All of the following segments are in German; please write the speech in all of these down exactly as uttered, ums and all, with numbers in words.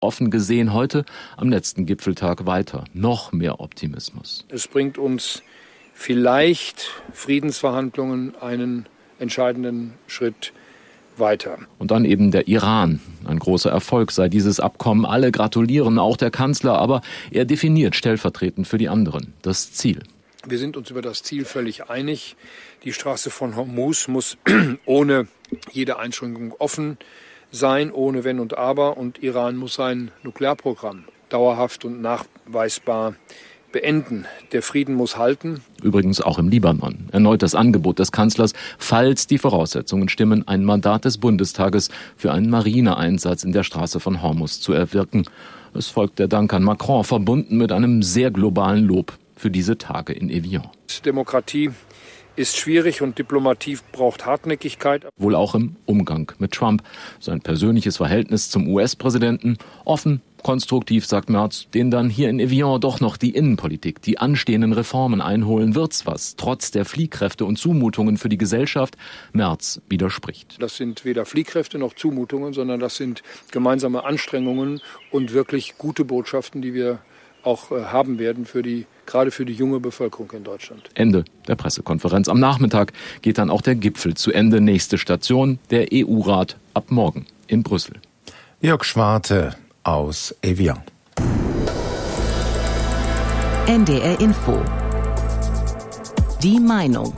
Offen gesehen heute am letzten Gipfeltag weiter. Noch mehr Optimismus. Es bringt uns vielleicht Friedensverhandlungen einen entscheidenden Schritt weiter. Und dann eben der Iran. Ein großer Erfolg sei dieses Abkommen. Alle gratulieren, auch der Kanzler, aber er definiert stellvertretend für die anderen das Ziel. Wir sind uns über das Ziel völlig einig. Die Straße von Hormuz muss ohne jede Einschränkung offen sein, ohne Wenn und Aber. Und Iran muss sein Nuklearprogramm dauerhaft und nachweisbar beenden. Der Frieden muss halten. Übrigens auch im Libanon. Erneut das Angebot des Kanzlers, falls die Voraussetzungen stimmen, ein Mandat des Bundestages für einen Marineeinsatz in der Straße von Hormuz zu erwirken. Es folgt der Dank an Macron, verbunden mit einem sehr globalen Lob für diese Tage in Evian. Demokratie ist schwierig und Diplomatie braucht Hartnäckigkeit. Wohl auch im Umgang mit Trump. Sein persönliches Verhältnis zum U S-Präsidenten offen, konstruktiv, sagt Merz, den dann hier in Evian doch noch die Innenpolitik, die anstehenden Reformen einholen. Wird's was, trotz der Fliehkräfte und Zumutungen für die Gesellschaft? Merz widerspricht. Das sind weder Fliehkräfte noch Zumutungen, sondern das sind gemeinsame Anstrengungen und wirklich gute Botschaften, die wir auch äh, haben werden für die, gerade für die junge Bevölkerung in Deutschland. Ende der Pressekonferenz. Am Nachmittag geht dann auch der Gipfel zu Ende. Nächste Station, der E U-Rat ab morgen in Brüssel. Jörg Schwarte aus Evian. N D R Info. Die Meinung.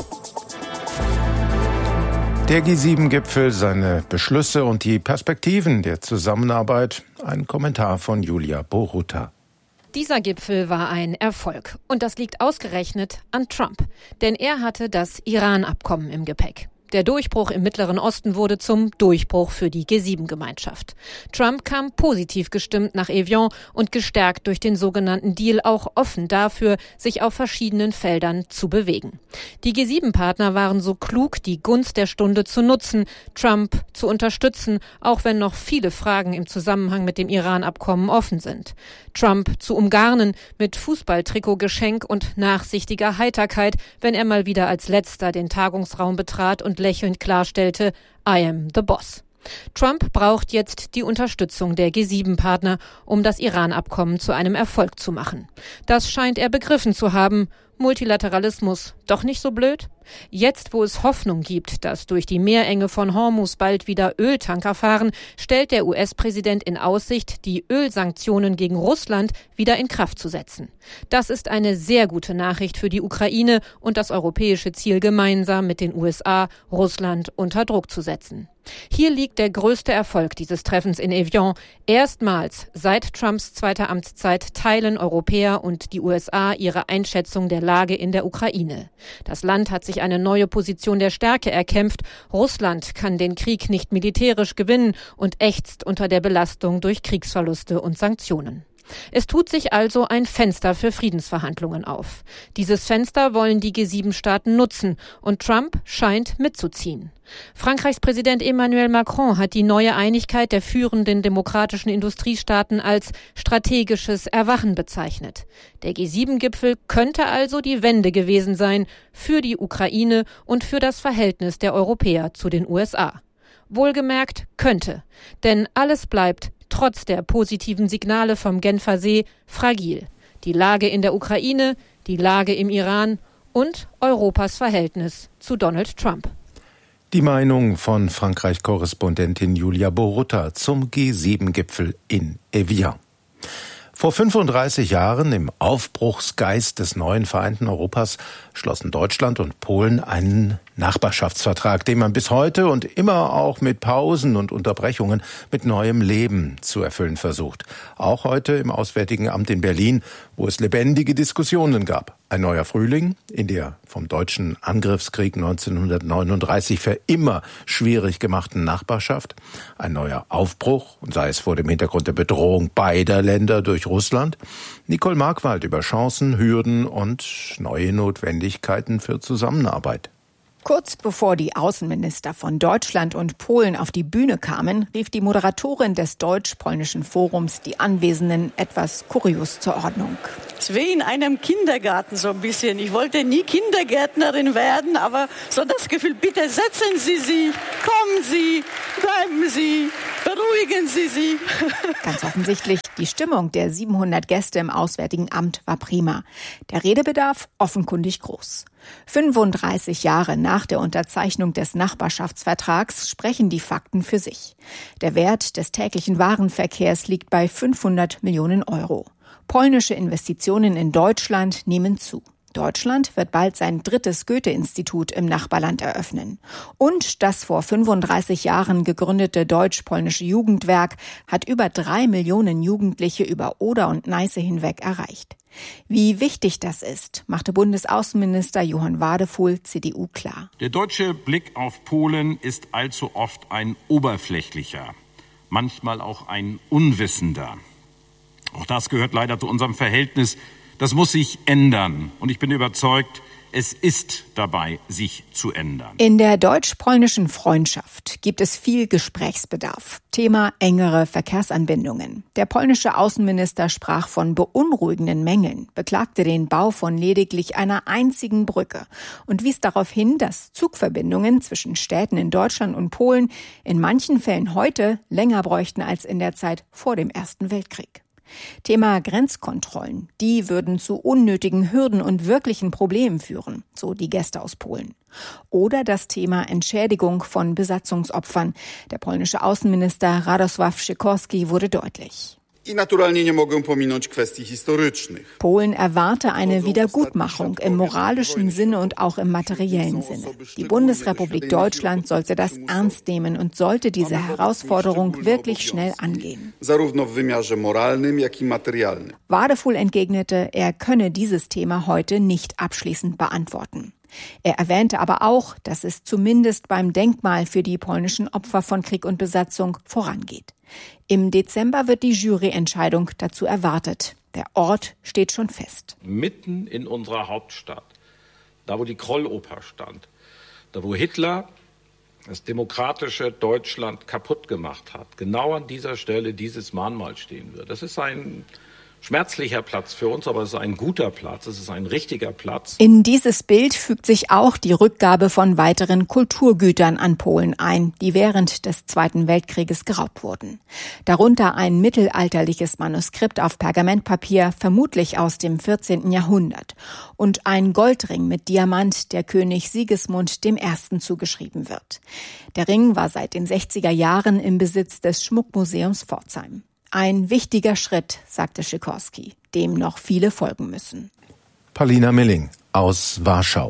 Der G sieben Gipfel, seine Beschlüsse und die Perspektiven der Zusammenarbeit. Ein Kommentar von Julia Borutta. Dieser Gipfel war ein Erfolg. Und das liegt ausgerechnet an Trump. Denn er hatte das Iran-Abkommen im Gepäck. Der Durchbruch im Mittleren Osten wurde zum Durchbruch für die G sieben Gemeinschaft. Trump kam positiv gestimmt nach Evian und gestärkt durch den sogenannten Deal auch offen dafür, sich auf verschiedenen Feldern zu bewegen. Die G sieben Partner waren so klug, die Gunst der Stunde zu nutzen, Trump zu unterstützen, auch wenn noch viele Fragen im Zusammenhang mit dem Iran-Abkommen offen sind. Trump zu umgarnen mit Fußballtrikotgeschenk und nachsichtiger Heiterkeit, wenn er mal wieder als Letzter den Tagungsraum betrat und lächelnd klarstellte, I am the boss. Trump braucht jetzt die Unterstützung der G sieben Partner, um das Iran-Abkommen zu einem Erfolg zu machen. Das scheint er begriffen zu haben. Multilateralismus doch nicht so blöd? Jetzt, wo es Hoffnung gibt, dass durch die Meerenge von Hormuz bald wieder Öltanker fahren, stellt der U S-Präsident in Aussicht, die Ölsanktionen gegen Russland wieder in Kraft zu setzen. Das ist eine sehr gute Nachricht für die Ukraine und das europäische Ziel, gemeinsam mit den U S A Russland unter Druck zu setzen. Hier liegt der größte Erfolg dieses Treffens in Evian. Erstmals seit Trumps zweiter Amtszeit teilen Europäer und die U S A ihre Einschätzung der Lage in der Ukraine. Das Land hat sich eine neue Position der Stärke erkämpft. Russland kann den Krieg nicht militärisch gewinnen und ächzt unter der Belastung durch Kriegsverluste und Sanktionen. Es tut sich also ein Fenster für Friedensverhandlungen auf. Dieses Fenster wollen die G sieben Staaten nutzen und Trump scheint mitzuziehen. Frankreichs Präsident Emmanuel Macron hat die neue Einigkeit der führenden demokratischen Industriestaaten als strategisches Erwachen bezeichnet. Der G sieben Gipfel könnte also die Wende gewesen sein für die Ukraine und für das Verhältnis der Europäer zu den U S A. Wohlgemerkt könnte, denn alles bleibt trotz der positiven Signale vom Genfer See fragil. Die Lage in der Ukraine, die Lage im Iran und Europas Verhältnis zu Donald Trump. Die Meinung von Frankreich-Korrespondentin Julia Borutta zum G sieben Gipfel in Evian. Vor fünfunddreißig Jahren, im Aufbruchsgeist des neuen vereinten Europas, schlossen Deutschland und Polen einen Nachbarschaftsvertrag, den man bis heute und immer auch mit Pausen und Unterbrechungen mit neuem Leben zu erfüllen versucht. Auch heute im Auswärtigen Amt in Berlin, wo es lebendige Diskussionen gab. Ein neuer Frühling in der vom deutschen Angriffskrieg neunzehnhundertneununddreißig für immer schwierig gemachten Nachbarschaft. Ein neuer Aufbruch, und sei es vor dem Hintergrund der Bedrohung beider Länder durch Russland. Nicole Markwald über Chancen, Hürden und neue Notwendigkeiten für Zusammenarbeit. Kurz bevor die Außenminister von Deutschland und Polen auf die Bühne kamen, rief die Moderatorin des deutsch-polnischen Forums die Anwesenden etwas kurios zur Ordnung. Es ist wie in einem Kindergarten so ein bisschen. Ich wollte nie Kindergärtnerin werden, aber so das Gefühl, bitte setzen Sie sich, kommen Sie, bleiben Sie. Beruhigen Sie sie. Ganz offensichtlich, die Stimmung der siebenhundert Gäste im Auswärtigen Amt war prima. Der Redebedarf offenkundig groß. fünfunddreißig Jahre nach der Unterzeichnung des Nachbarschaftsvertrags sprechen die Fakten für sich. Der Wert des täglichen Warenverkehrs liegt bei fünfhundert Millionen Euro. Polnische Investitionen in Deutschland nehmen zu. Deutschland wird bald sein drittes Goethe-Institut im Nachbarland eröffnen. Und das vor fünfunddreißig Jahren gegründete deutsch-polnische Jugendwerk hat über drei Millionen Jugendliche über Oder und Neiße hinweg erreicht. Wie wichtig das ist, machte Bundesaußenminister Johann Wadefuhl, C D U, klar. Der deutsche Blick auf Polen ist allzu oft ein oberflächlicher, manchmal auch ein unwissender. Auch das gehört leider zu unserem Verhältnis. Das muss sich ändern. Und ich bin überzeugt, es ist dabei, sich zu ändern. In der deutsch-polnischen Freundschaft gibt es viel Gesprächsbedarf. Thema engere Verkehrsanbindungen. Der polnische Außenminister sprach von beunruhigenden Mängeln, beklagte den Bau von lediglich einer einzigen Brücke und wies darauf hin, dass Zugverbindungen zwischen Städten in Deutschland und Polen in manchen Fällen heute länger bräuchten als in der Zeit vor dem Ersten Weltkrieg. Thema Grenzkontrollen. Die würden zu unnötigen Hürden und wirklichen Problemen führen, so die Gäste aus Polen. Oder das Thema Entschädigung von Besatzungsopfern. Der polnische Außenminister Radosław Sikorski wurde deutlich. Polen erwarte eine Wiedergutmachung im moralischen Sinne und auch im materiellen Sinne. Die Bundesrepublik Deutschland sollte das ernst nehmen und sollte diese Herausforderung wirklich schnell angehen. Wadefuhl entgegnete, er könne dieses Thema heute nicht abschließend beantworten. Er erwähnte aber auch, dass es zumindest beim Denkmal für die polnischen Opfer von Krieg und Besatzung vorangeht. Im Dezember wird die Juryentscheidung dazu erwartet. Der Ort steht schon fest. Mitten in unserer Hauptstadt, da wo die Krolloper stand, da wo Hitler das demokratische Deutschland kaputt gemacht hat, genau an dieser Stelle dieses Mahnmal stehen wird. Das ist ein schmerzlicher Platz für uns, aber es ist ein guter Platz, es ist ein richtiger Platz. In dieses Bild fügt sich auch die Rückgabe von weiteren Kulturgütern an Polen ein, die während des Zweiten Weltkrieges geraubt wurden. Darunter ein mittelalterliches Manuskript auf Pergamentpapier, vermutlich aus dem vierzehnten Jahrhundert, und ein Goldring mit Diamant, der König Sigismund dem Ersten zugeschrieben wird. Der Ring war seit den sechziger Jahren im Besitz des Schmuckmuseums Pforzheim. Ein wichtiger Schritt, sagte Sikorski, dem noch viele folgen müssen. Paulina Milling aus Warschau.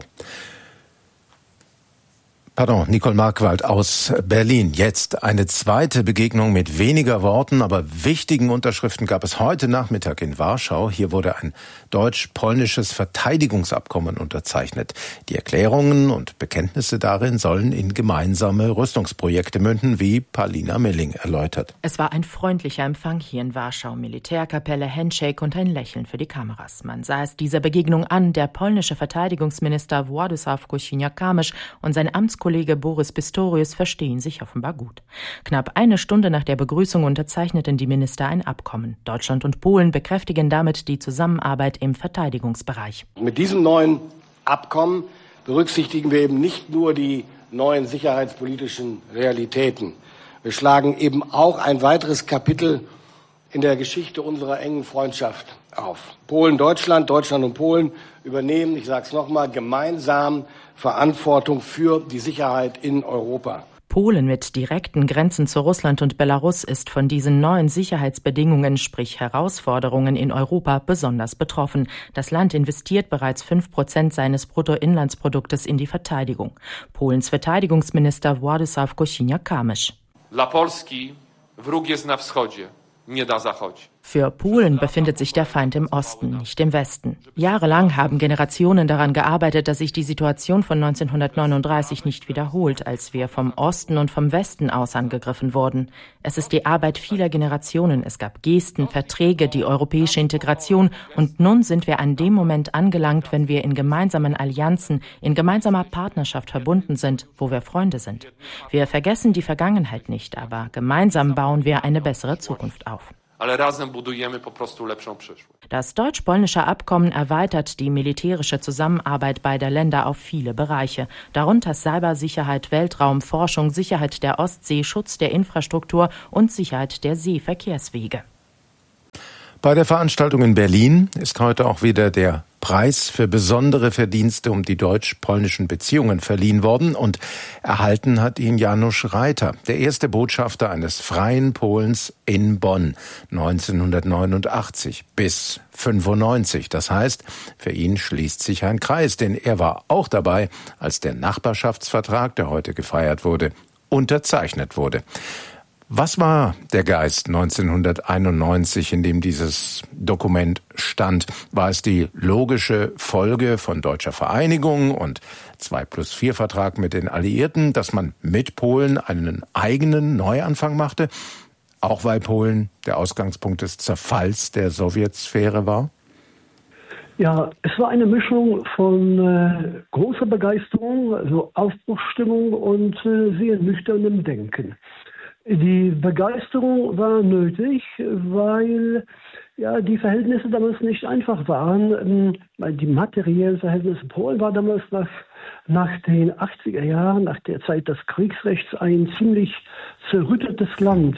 Pardon, Nicole Markwald aus Berlin. Jetzt eine zweite Begegnung mit weniger Worten, aber wichtigen Unterschriften gab es heute Nachmittag in Warschau. Hier wurde ein deutsch-polnisches Verteidigungsabkommen unterzeichnet. Die Erklärungen und Bekenntnisse darin sollen in gemeinsame Rüstungsprojekte münden, wie Paulina Milling erläutert. Es war ein freundlicher Empfang hier in Warschau. Militärkapelle, Handshake und ein Lächeln für die Kameras. Man sah es dieser Begegnung an. Der polnische Verteidigungsminister Władysław Kosiniak-Kamysz und sein Amtskollege Kollege Boris Pistorius verstehen sich offenbar gut. Knapp eine Stunde nach der Begrüßung unterzeichneten die Minister ein Abkommen. Deutschland und Polen bekräftigen damit die Zusammenarbeit im Verteidigungsbereich. Mit diesem neuen Abkommen berücksichtigen wir eben nicht nur die neuen sicherheitspolitischen Realitäten. Wir schlagen eben auch ein weiteres Kapitel in der Geschichte unserer engen Freundschaft auf. Polen, Deutschland, Deutschland und Polen übernehmen, ich sage es nochmal, gemeinsam Verantwortung für die Sicherheit in Europa. Polen mit direkten Grenzen zu Russland und Belarus ist von diesen neuen Sicherheitsbedingungen, sprich Herausforderungen in Europa, besonders betroffen. Das Land investiert bereits fünf Prozent seines Bruttoinlandsproduktes in die Verteidigung. Polens Verteidigungsminister Władysław Kosiniak-Kamysz. Dla Polski wróg jest na wschodzie, nie na zachodzie. Für Polen befindet sich der Feind im Osten, nicht im Westen. Jahrelang haben Generationen daran gearbeitet, dass sich die Situation von neunzehnhundertneununddreißig nicht wiederholt, als wir vom Osten und vom Westen aus angegriffen wurden. Es ist die Arbeit vieler Generationen. Es gab Gesten, Verträge, die europäische Integration. Und nun sind wir an dem Moment angelangt, wenn wir in gemeinsamen Allianzen, in gemeinsamer Partnerschaft verbunden sind, wo wir Freunde sind. Wir vergessen die Vergangenheit nicht, aber gemeinsam bauen wir eine bessere Zukunft auf. ale razem budujemy po prostu lepszą przyszłość. Das deutsch-polnische Abkommen erweitert die militärische Zusammenarbeit beider Länder auf viele Bereiche, darunter Cybersicherheit, Weltraum, Forschung, Sicherheit der Ostsee, Schutz der Infrastruktur und Sicherheit der Seeverkehrswege. Bei der Veranstaltung in Berlin ist heute auch wieder der Preis für besondere Verdienste um die deutsch-polnischen Beziehungen verliehen worden und erhalten hat ihn Janusz Reiter, der erste Botschafter eines freien Polens in Bonn neunzehnhundertneunundachtzig bis fünfundneunzig. Das heißt, für ihn schließt sich ein Kreis, denn er war auch dabei, als der Nachbarschaftsvertrag, der heute gefeiert wurde, unterzeichnet wurde. Was war der Geist neunzehnhunderteinundneunzig, in dem dieses Dokument stand? War es die logische Folge von deutscher Vereinigung und zwei plus vier Vertrag mit den Alliierten, dass man mit Polen einen eigenen Neuanfang machte, auch weil Polen der Ausgangspunkt des Zerfalls der Sowjetsphäre war? Ja, es war eine Mischung von äh, großer Begeisterung, also Aufbruchsstimmung und äh, sehr nüchternem Denken. Die Begeisterung war nötig, weil ja die Verhältnisse damals nicht einfach waren. Die materiellen Verhältnisse Polen war damals nach, nach den achtziger Jahren, nach der Zeit des Kriegsrechts, ein ziemlich zerrüttetes Land.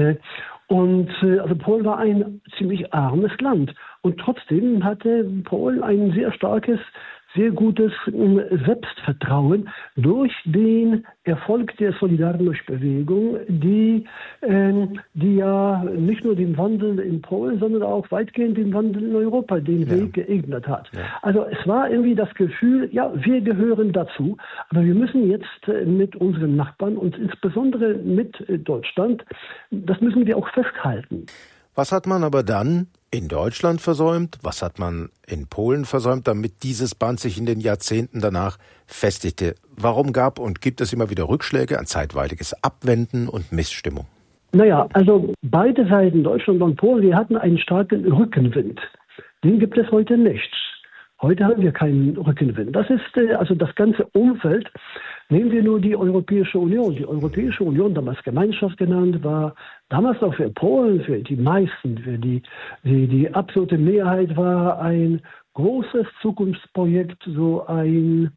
Und also Polen war ein ziemlich armes Land. Und trotzdem hatte Polen ein sehr starkes, sehr gutes Selbstvertrauen durch den Erfolg der Solidarność-Bewegung, die, äh, die ja nicht nur den Wandel in Polen, sondern auch weitgehend den Wandel in Europa den ja. Weg geebnet hat. Ja. Also es war irgendwie das Gefühl, ja, wir gehören dazu, aber wir müssen jetzt äh, mit unseren Nachbarn und insbesondere mit äh, Deutschland, das müssen wir auch festhalten. Was hat man aber dann in Deutschland versäumt? Was hat man in Polen versäumt, damit dieses Band sich in den Jahrzehnten danach festigte? Warum gab und gibt es immer wieder Rückschläge, ein zeitweiliges Abwenden und Missstimmung? Naja, also beide Seiten, Deutschland und Polen, wir hatten einen starken Rückenwind. Den gibt es heute nicht. Heute haben wir keinen Rückenwind. Das ist äh, also das ganze Umfeld. Nehmen wir nur die Europäische Union. Die Europäische Union, damals Gemeinschaft genannt, war damals auch für Polen, für die meisten, für die, die, die absolute Mehrheit war ein großes Zukunftsprojekt, so ein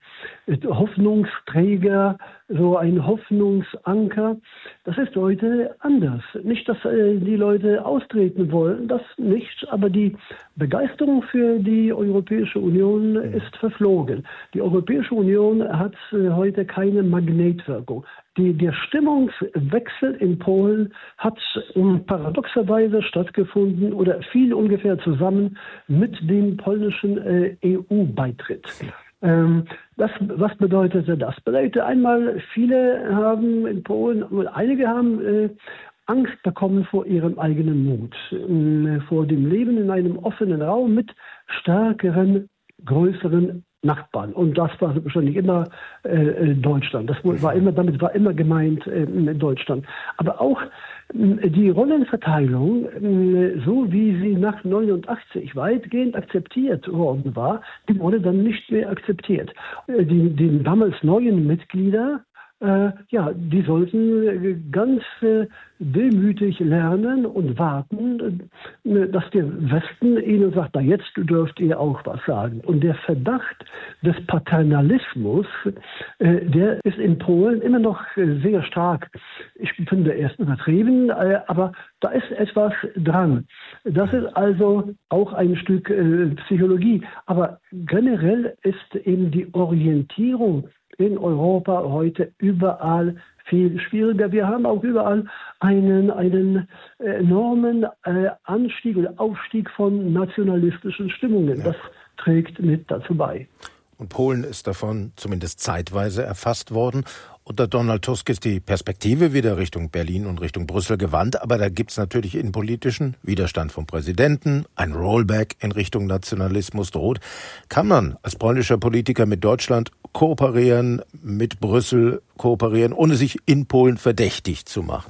Hoffnungsträger, so ein Hoffnungsanker. Das ist heute anders. Nicht, dass äh, die Leute austreten wollen, das nicht, aber die Begeisterung für die Europäische Union ist verflogen. Die Europäische Union hat äh, heute keine Magnetwirkung. Die, der Stimmungswechsel in Polen hat um, paradoxerweise stattgefunden oder fiel ungefähr zusammen mit dem polnischen äh, E U-Beitritt. Ähm, das, was bedeutete das? Bedeutete einmal, viele haben in Polen, einige haben äh, Angst bekommen vor ihrem eigenen Mut, äh, vor dem Leben in einem offenen Raum mit stärkeren, größeren Nachbarn. Und das war wahrscheinlich immer äh, Deutschland. Das war immer, damit war immer gemeint äh, Deutschland. Aber auch äh, die Rollenverteilung, äh, so wie sie nach neunundachtzig weitgehend akzeptiert worden war, die wurde dann nicht mehr akzeptiert. Äh, die, die damals neuen Mitglieder, Äh, ja, die sollten ganz äh, demütig lernen und warten, äh, dass der Westen ihnen sagt, na jetzt dürft ihr auch was sagen. Und der Verdacht des Paternalismus, äh, der ist in Polen immer noch äh, sehr stark. Ich finde, er ist übertrieben, äh, aber da ist etwas dran. Das ist also auch ein Stück äh, Psychologie. Aber generell ist eben die Orientierung in Europa heute überall viel schwieriger. Wir haben auch überall einen, einen enormen äh, Anstieg oder Aufstieg von nationalistischen Stimmungen. Ja. Das trägt mit dazu bei. Und Polen ist davon zumindest zeitweise erfasst worden. Unter Donald Tusk ist die Perspektive wieder Richtung Berlin und Richtung Brüssel gewandt, aber da gibt es natürlich innenpolitischen Widerstand vom Präsidenten, ein Rollback in Richtung Nationalismus droht. Kann man als polnischer Politiker mit Deutschland kooperieren, mit Brüssel kooperieren, ohne sich in Polen verdächtig zu machen?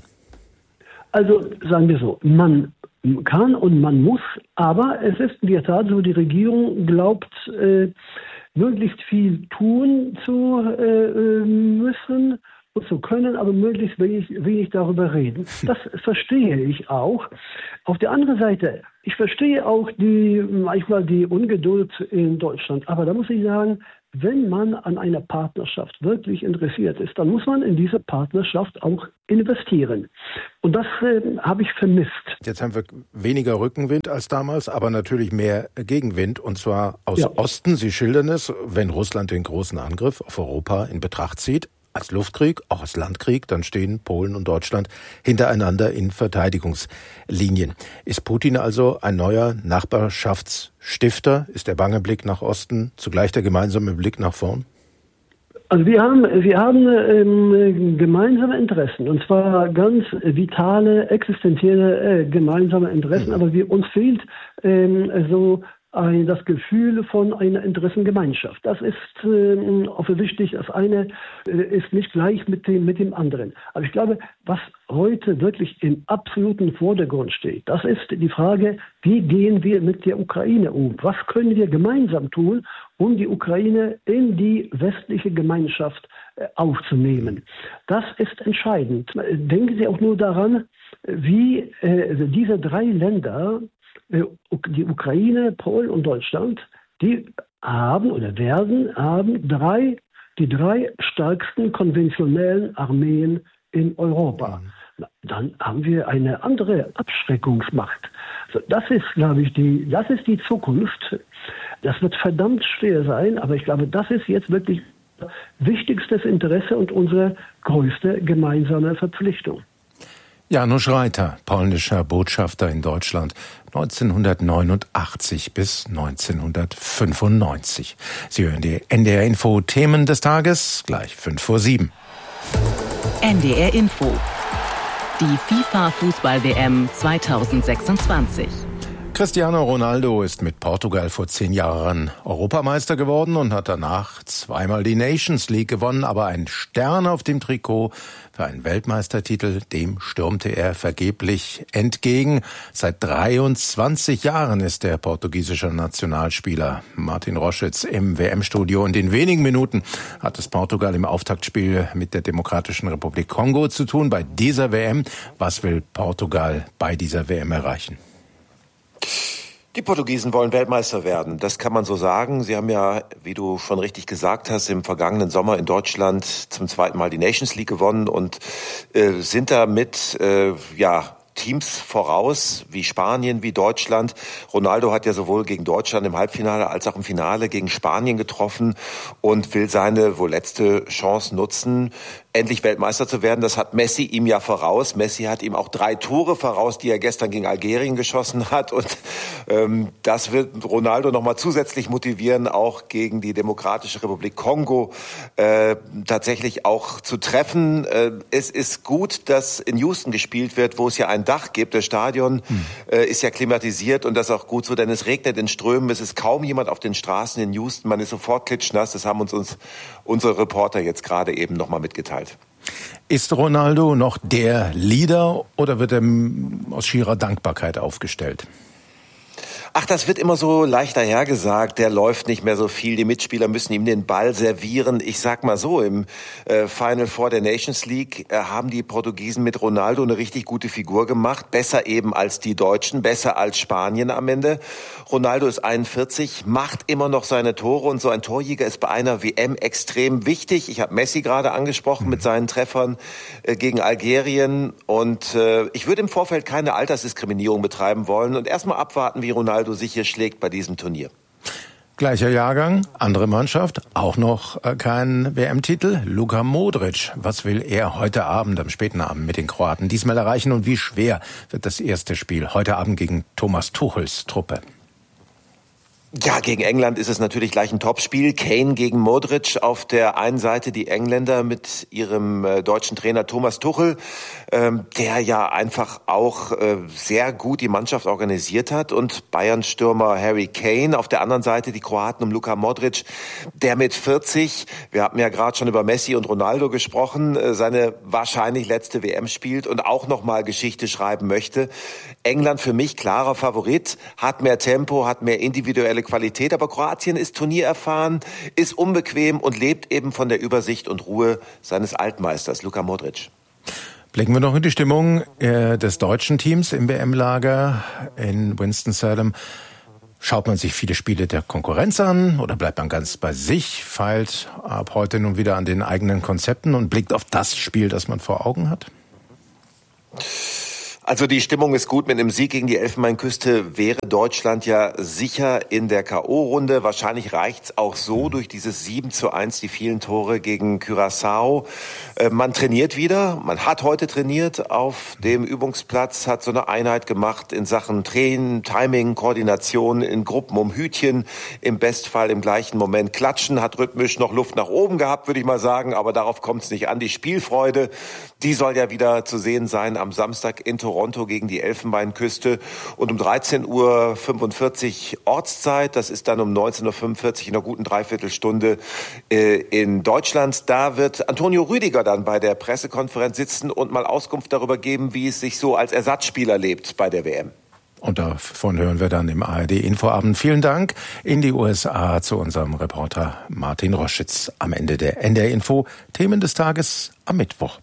Also sagen wir so, man kann und man muss, aber es ist in der Tat so, die Regierung glaubt, äh, möglichst viel tun zu äh, müssen, und zu können, aber möglichst wenig, wenig darüber reden. Das verstehe ich auch. Auf der anderen Seite, ich verstehe auch die, manchmal die Ungeduld in Deutschland. Aber da muss ich sagen, wenn man an einer Partnerschaft wirklich interessiert ist, dann muss man in diese Partnerschaft auch investieren. Und das äh, habe ich vermisst. Jetzt haben wir weniger Rückenwind als damals, aber natürlich mehr Gegenwind, und zwar aus ja. Osten. Sie schildern es, wenn Russland den großen Angriff auf Europa in Betracht zieht, als Luftkrieg, auch als Landkrieg, dann stehen Polen und Deutschland hintereinander in Verteidigungslinien. Ist Putin also ein neuer Nachbarschaftsstifter? Ist der bange Blick nach Osten zugleich der gemeinsame Blick nach vorn? Also wir haben, wir haben ähm, gemeinsame Interessen, und zwar ganz vitale, existenzielle äh, gemeinsame Interessen, mhm. aber wir, uns fehlt ähm, so ein, das Gefühl von einer Interessengemeinschaft. Das ist äh, offensichtlich, das eine äh, ist nicht gleich mit dem, mit dem anderen. Aber ich glaube, was heute wirklich im absoluten Vordergrund steht, das ist die Frage, wie gehen wir mit der Ukraine um? Was können wir gemeinsam tun, um die Ukraine in die westliche Gemeinschaft äh, aufzunehmen? Das ist entscheidend. Denken Sie auch nur daran, wie äh, diese drei Länder, die Ukraine, Polen und Deutschland, die haben oder werden haben drei, die drei stärksten konventionellen Armeen in Europa. Dann haben wir eine andere Abschreckungsmacht. Das ist, glaube ich, die, das ist die Zukunft. Das wird verdammt schwer sein, aber ich glaube, das ist jetzt wirklich wichtigstes Interesse und unsere größte gemeinsame Verpflichtung. Janusz Reiter, polnischer Botschafter in Deutschland, neunzehnhundertneunundachtzig bis neunzehnhundertfünfundneunzig. Sie hören die N D R Info Themen des Tages, gleich fünf vor sieben. N D R Info. Die FIFA-Fußball-W M zweitausendsechsundzwanzig. Cristiano Ronaldo ist mit Portugal vor zehn Jahren Europameister geworden und hat danach zweimal die Nations League gewonnen. Aber ein Stern auf dem Trikot für einen Weltmeistertitel, dem stürmte er vergeblich entgegen. Seit dreiundzwanzig Jahren ist der portugiesische Nationalspieler Martin Roschitz im W M-Studio. Und in wenigen Minuten hat es Portugal im Auftaktspiel mit der Demokratischen Republik Kongo zu tun. Bei dieser W M, was will Portugal bei dieser W M erreichen? Die Portugiesen wollen Weltmeister werden, das kann man so sagen. Sie haben ja, wie du schon richtig gesagt hast, im vergangenen Sommer in Deutschland zum zweiten Mal die Nations League gewonnen und äh, sind damit, äh, ja, Teams voraus, wie Spanien, wie Deutschland. Ronaldo hat ja sowohl gegen Deutschland im Halbfinale als auch im Finale gegen Spanien getroffen und will seine wohl letzte Chance nutzen, endlich Weltmeister zu werden. Das hat Messi ihm ja voraus. Messi hat ihm auch drei Tore voraus, die er gestern gegen Algerien geschossen hat. Und ähm, das wird Ronaldo nochmal zusätzlich motivieren, auch gegen die Demokratische Republik Kongo äh, tatsächlich auch zu treffen. Äh, es ist gut, dass in Houston gespielt wird, wo es ja ein Dach gibt. Das Stadion hm. äh, ist ja klimatisiert, und das ist auch gut so, denn es regnet in Strömen. Es ist kaum jemand auf den Straßen in Houston. Man ist sofort klitschnass. Das haben uns, uns unsere Reporter jetzt gerade eben nochmal mitgeteilt. Ist Ronaldo noch der Leader oder wird er aus schierer Dankbarkeit aufgestellt? Ach, das wird immer so leicht dahergesagt, der läuft nicht mehr so viel, die Mitspieler müssen ihm den Ball servieren. Ich sag mal so, im äh, Final Four der Nations League äh, haben die Portugiesen mit Ronaldo eine richtig gute Figur gemacht, besser eben als die Deutschen, besser als Spanien am Ende. Ronaldo ist einundvierzig, macht immer noch seine Tore, und so ein Torjäger ist bei einer W M extrem wichtig. Ich habe Messi gerade angesprochen mit seinen Treffern äh, gegen Algerien, und äh, ich würde im Vorfeld keine Altersdiskriminierung betreiben wollen und erstmal abwarten, wie Ronaldo sich hier schlägt bei diesem Turnier. Gleicher Jahrgang, andere Mannschaft, auch noch kein W M-Titel. Luka Modric, was will er heute Abend, am späten Abend mit den Kroaten diesmal erreichen, und wie schwer wird das erste Spiel heute Abend gegen Thomas Tuchels Truppe? Ja, gegen England ist es natürlich gleich ein Topspiel. Kane gegen Modric. Auf der einen Seite die Engländer mit ihrem äh, deutschen Trainer Thomas Tuchel, ähm, der ja einfach auch äh, sehr gut die Mannschaft organisiert hat, und Bayern-Stürmer Harry Kane. Auf der anderen Seite die Kroaten um Luka Modric, der mit vierzig, wir haben ja gerade schon über Messi und Ronaldo gesprochen, äh, seine wahrscheinlich letzte W M spielt und auch nochmal Geschichte schreiben möchte. England für mich klarer Favorit, hat mehr Tempo, hat mehr individuelle Qualität. Aber Kroatien ist turniererfahren, ist unbequem und lebt eben von der Übersicht und Ruhe seines Altmeisters, Luka Modric. Blicken wir noch in die Stimmung äh, des deutschen Teams im W M-Lager in Winston-Salem. Schaut man sich viele Spiele der Konkurrenz an oder bleibt man ganz bei sich, feilt ab heute nun wieder an den eigenen Konzepten und blickt auf das Spiel, das man vor Augen hat? Also die Stimmung ist gut. Mit einem Sieg gegen die Elfenbeinküste wäre Deutschland ja sicher in der K O-Runde. Wahrscheinlich reicht's auch so durch dieses sieben zu eins, die vielen Tore gegen Curaçao. Äh, man trainiert wieder. Man hat heute trainiert auf dem Übungsplatz, hat so eine Einheit gemacht in Sachen Training, Timing, Koordination in Gruppen um Hütchen. Im Bestfall im gleichen Moment klatschen, hat rhythmisch noch Luft nach oben gehabt, würde ich mal sagen. Aber darauf kommt's nicht an. Die Spielfreude, die soll ja wieder zu sehen sein am Samstag in Toronto. Toronto gegen die Elfenbeinküste und um dreizehn Uhr fünfundvierzig Ortszeit, das ist dann um neunzehn Uhr fünfundvierzig in einer guten Dreiviertelstunde äh, in Deutschland. Da wird Antonio Rüdiger dann bei der Pressekonferenz sitzen und mal Auskunft darüber geben, wie es sich so als Ersatzspieler lebt bei der W M. Und davon hören wir dann im A R D-Infoabend. Vielen Dank in die U S A zu unserem Reporter Martin Roschitz am Ende der N D R-Info. Themen des Tages am Mittwoch.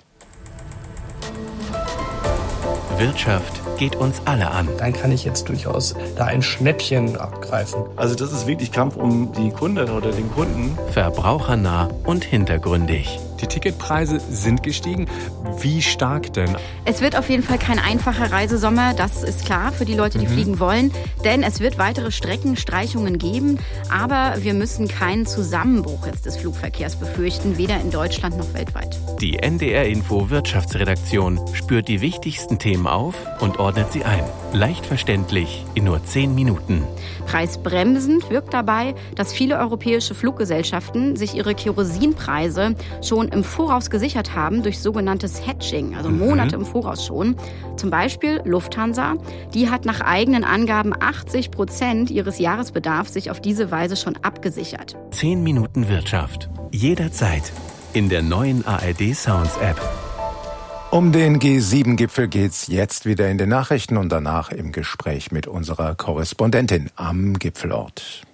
Wirtschaft geht uns alle an. Dann kann ich jetzt durchaus da ein Schnäppchen abgreifen. Also das ist wirklich Kampf um die Kundin oder den Kunden. Verbrauchernah und hintergründig. Die Ticketpreise sind gestiegen. Wie stark denn? Es wird auf jeden Fall kein einfacher Reisesommer, das ist klar für die Leute, die mhm. fliegen wollen. Denn es wird weitere Streckenstreichungen geben. Aber wir müssen keinen Zusammenbruch jetzt des Flugverkehrs befürchten, weder in Deutschland noch weltweit. Die N D R-Info Wirtschaftsredaktion spürt die wichtigsten Themen auf und ordnet sie ein. Leicht verständlich in nur zehn Minuten. Preisbremsend wirkt dabei, dass viele europäische Fluggesellschaften sich ihre Kerosinpreise schon im Voraus gesichert haben durch sogenanntes Hedging, also Monate mhm. im Voraus schon. Zum Beispiel Lufthansa, die hat nach eigenen Angaben achtzig Prozent ihres Jahresbedarfs sich auf diese Weise schon abgesichert. zehn Minuten Wirtschaft. Jederzeit. In der neuen A R D Sounds App. Um den G sieben Gipfel geht's jetzt wieder in den Nachrichten und danach im Gespräch mit unserer Korrespondentin am Gipfelort.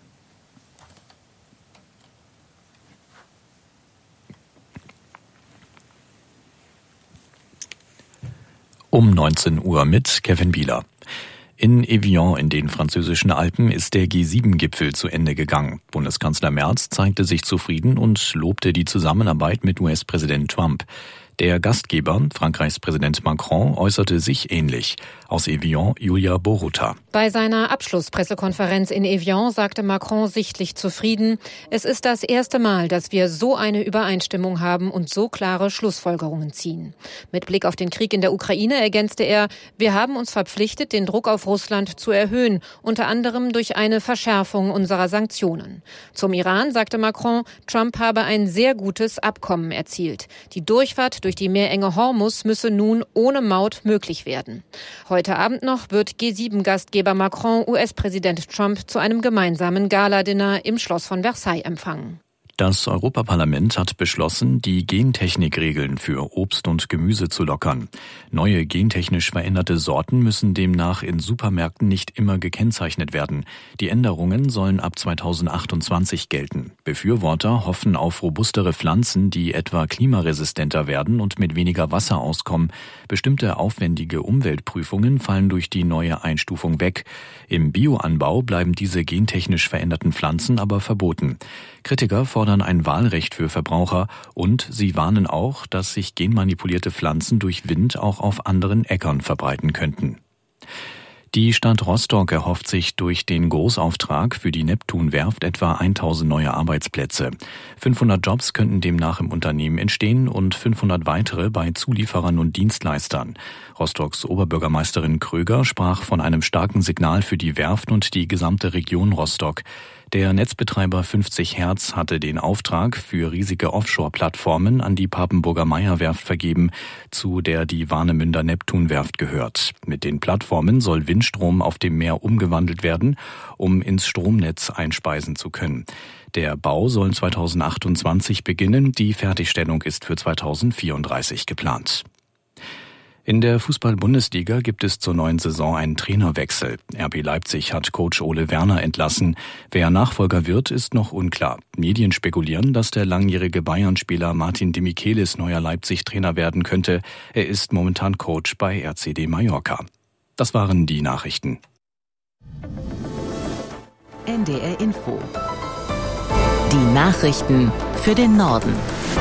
Um neunzehn Uhr mit Kevin Bieler. In Evian in den französischen Alpen ist der G sieben Gipfel zu Ende gegangen. Bundeskanzler Merz zeigte sich zufrieden und lobte die Zusammenarbeit mit U S-Präsident Trump. Der Gastgeber, Frankreichs Präsident Macron, äußerte sich ähnlich. Aus Evian, Julia Boruta. Bei seiner Abschlusspressekonferenz in Evian sagte Macron sichtlich zufrieden. Es ist das erste Mal, dass wir so eine Übereinstimmung haben und so klare Schlussfolgerungen ziehen. Mit Blick auf den Krieg in der Ukraine ergänzte er, wir haben uns verpflichtet, den Druck auf Russland zu erhöhen, unter anderem durch eine Verschärfung unserer Sanktionen. Zum Iran sagte Macron, Trump habe ein sehr gutes Abkommen erzielt. Die Durchfahrt durch die Meerenge Hormuz müsse nun ohne Maut möglich werden. Heute Abend noch wird G sieben Gastgeber Macron U S-Präsident Trump zu einem gemeinsamen Galadinner im Schloss von Versailles empfangen. Das Europaparlament hat beschlossen, die Gentechnikregeln für Obst und Gemüse zu lockern. Neue gentechnisch veränderte Sorten müssen demnach in Supermärkten nicht immer gekennzeichnet werden. Die Änderungen sollen ab zweitausendachtundzwanzig gelten. Befürworter hoffen auf robustere Pflanzen, die etwa klimaresistenter werden und mit weniger Wasser auskommen. Bestimmte aufwendige Umweltprüfungen fallen durch die neue Einstufung weg. Im Bioanbau bleiben diese gentechnisch veränderten Pflanzen aber verboten. Kritiker fordern ein Wahlrecht für Verbraucher und sie warnen auch, dass sich genmanipulierte Pflanzen durch Wind auch auf anderen Äckern verbreiten könnten. Die Stadt Rostock erhofft sich durch den Großauftrag für die Neptun-Werft etwa tausend neue Arbeitsplätze. fünfhundert Jobs könnten demnach im Unternehmen entstehen und fünfhundert weitere bei Zulieferern und Dienstleistern. Rostocks Oberbürgermeisterin Kröger sprach von einem starken Signal für die Werft und die gesamte Region Rostock. Der Netzbetreiber fünfzig Hertz hatte den Auftrag für riesige Offshore-Plattformen an die Papenburger Meyer-Werft vergeben, zu der die Warnemünder Neptun-Werft gehört. Mit den Plattformen soll Windstrom auf dem Meer umgewandelt werden, um ins Stromnetz einspeisen zu können. Der Bau soll zweitausendachtundzwanzig beginnen, die Fertigstellung ist für zweitausendvierunddreißig geplant. In der Fußball-Bundesliga gibt es zur neuen Saison einen Trainerwechsel. R B Leipzig hat Coach Ole Werner entlassen. Wer Nachfolger wird, ist noch unklar. Medien spekulieren, dass der langjährige Bayern-Spieler Martin Demichelis neuer Leipzig-Trainer werden könnte. Er ist momentan Coach bei R C D Mallorca. Das waren die Nachrichten. N D R Info. Die Nachrichten für den Norden.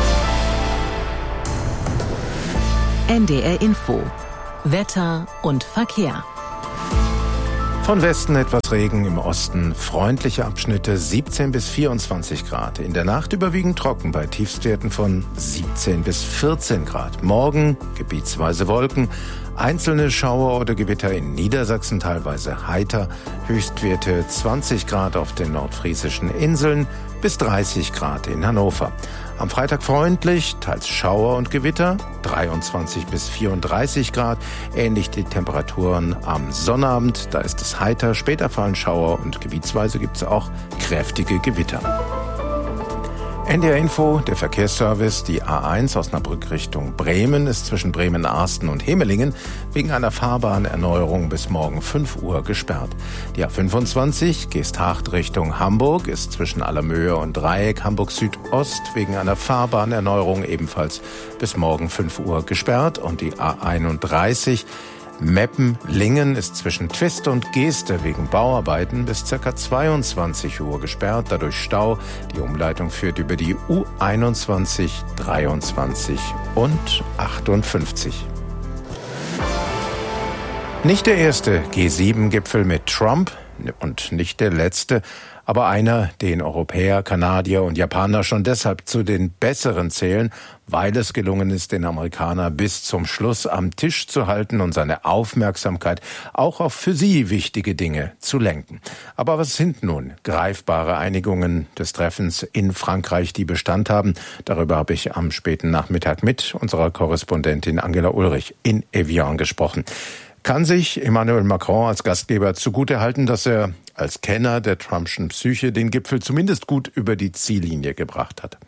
N D R Info. Wetter und Verkehr. Von Westen etwas Regen, im Osten freundliche Abschnitte, siebzehn bis vierundzwanzig Grad. In der Nacht überwiegend trocken bei Tiefstwerten von siebzehn bis vierzehn Grad. Morgen gebietsweise Wolken, einzelne Schauer oder Gewitter in Niedersachsen teilweise heiter. Höchstwerte zwanzig Grad auf den nordfriesischen Inseln bis dreißig Grad in Hannover. Am Freitag freundlich, teils Schauer und Gewitter, dreiundzwanzig bis vierunddreißig Grad. Ähnlich die Temperaturen am Sonnabend, da ist es heiter, später fallen Schauer und gebietsweise gibt es auch kräftige Gewitter. N D R Info, der Verkehrsservice, die A eins Osnabrück Richtung Bremen ist zwischen Bremen-Arsten und Hemelingen wegen einer Fahrbahnerneuerung bis morgen fünf Uhr gesperrt. Die A fünfundzwanzig Geesthacht Richtung Hamburg ist zwischen Allermöhe und Dreieck Hamburg Südost wegen einer Fahrbahnerneuerung ebenfalls bis morgen fünf Uhr gesperrt. Und die A einunddreißig Meppen-Lingen ist zwischen Twist und Geeste wegen Bauarbeiten bis ca. zweiundzwanzig Uhr gesperrt, dadurch Stau. Die Umleitung führt über die U einundzwanzig, dreiundzwanzig und achtundfünfzig. Nicht der erste G sieben Gipfel mit Trump und nicht der letzte, aber einer, den Europäer, Kanadier und Japaner schon deshalb zu den Besseren zählen, weil es gelungen ist, den Amerikaner bis zum Schluss am Tisch zu halten und seine Aufmerksamkeit auch auf für sie wichtige Dinge zu lenken. Aber was sind nun greifbare Einigungen des Treffens in Frankreich, die Bestand haben? Darüber habe ich am späten Nachmittag mit unserer Korrespondentin Angela Ulrich in Evian gesprochen. Kann sich Emmanuel Macron als Gastgeber zugutehalten, dass er als Kenner der Trumpschen Psyche den Gipfel zumindest gut über die Ziellinie gebracht hat?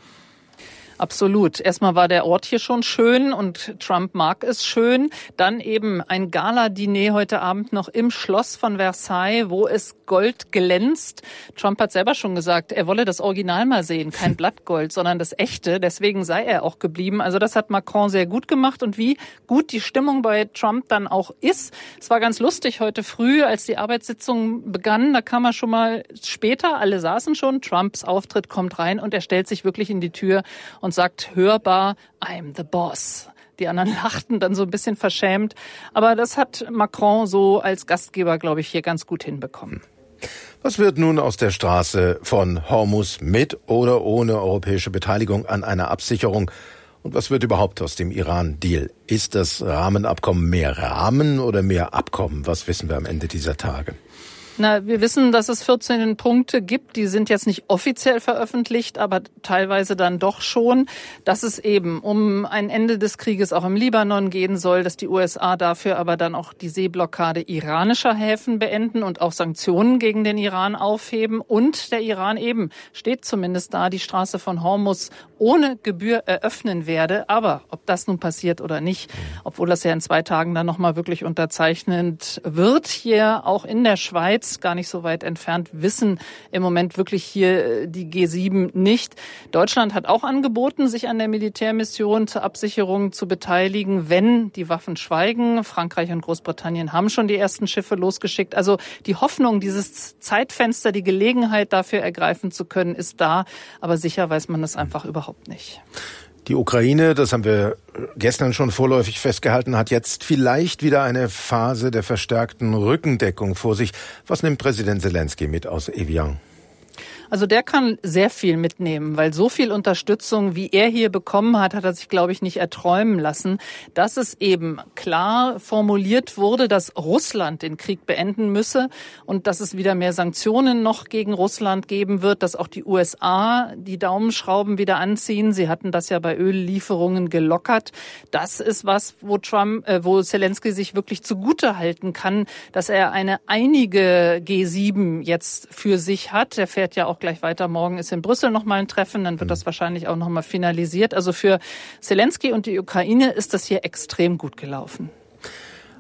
Absolut. Erstmal war der Ort hier schon schön und Trump mag es schön. Dann eben ein Gala-Diner heute Abend noch im Schloss von Versailles, wo es Gold glänzt. Trump hat selber schon gesagt, er wolle das Original mal sehen, kein Blattgold, sondern das echte. Deswegen sei er auch geblieben. Also das hat Macron sehr gut gemacht. Und wie gut die Stimmung bei Trump dann auch ist. Es war ganz lustig heute früh, als die Arbeitssitzung begann. Da kam er schon mal später, alle saßen schon. Trumps Auftritt kommt rein und er stellt sich wirklich in die Tür und und sagt hörbar, I'm the boss. Die anderen lachten dann so ein bisschen verschämt. Aber das hat Macron so als Gastgeber, glaube ich, hier ganz gut hinbekommen. Was wird nun aus der Straße von Hormuz mit oder ohne europäische Beteiligung an einer Absicherung? Und was wird überhaupt aus dem Iran-Deal? Ist das Rahmenabkommen mehr Rahmen oder mehr Abkommen? Was wissen wir am Ende dieser Tage? Na, wir wissen, dass es vierzehn Punkte gibt. Die sind jetzt nicht offiziell veröffentlicht, aber teilweise dann doch schon, dass es eben um ein Ende des Krieges auch im Libanon gehen soll, dass die U S A dafür aber dann auch die Seeblockade iranischer Häfen beenden und auch Sanktionen gegen den Iran aufheben. Und der Iran eben steht zumindest da, die Straße von Hormuz ohne Gebühr eröffnen werde. Aber ob das nun passiert oder nicht, obwohl das ja in zwei Tagen dann nochmal wirklich unterzeichnet wird, hier auch in der Schweiz, gar nicht so weit entfernt, wissen im Moment wirklich hier die G sieben nicht. Deutschland hat auch angeboten, sich an der Militärmission zur Absicherung zu beteiligen, wenn die Waffen schweigen. Frankreich und Großbritannien haben schon die ersten Schiffe losgeschickt. Also die Hoffnung, dieses Zeitfenster, die Gelegenheit dafür ergreifen zu können, ist da. Aber sicher weiß man das einfach überhaupt nicht. Die Ukraine, das haben wir gestern schon vorläufig festgehalten, hat jetzt vielleicht wieder eine Phase der verstärkten Rückendeckung vor sich. Was nimmt Präsident Zelensky mit aus Evian? Also der kann sehr viel mitnehmen, weil so viel Unterstützung, wie er hier bekommen hat, hat er sich, glaube ich, nicht erträumen lassen. Dass es eben klar formuliert wurde, dass Russland den Krieg beenden müsse und dass es wieder mehr Sanktionen noch gegen Russland geben wird, dass auch die U S A die Daumenschrauben wieder anziehen. Sie hatten das ja bei Öllieferungen gelockert. Das ist was, wo Trump, äh, wo Zelensky sich wirklich zugute halten kann, dass er eine einige G sieben jetzt für sich hat. Er fährt ja auch gleich weiter. Morgen ist in Brüssel nochmal ein Treffen, dann wird das wahrscheinlich auch nochmal finalisiert. Also für Zelensky und die Ukraine ist das hier extrem gut gelaufen.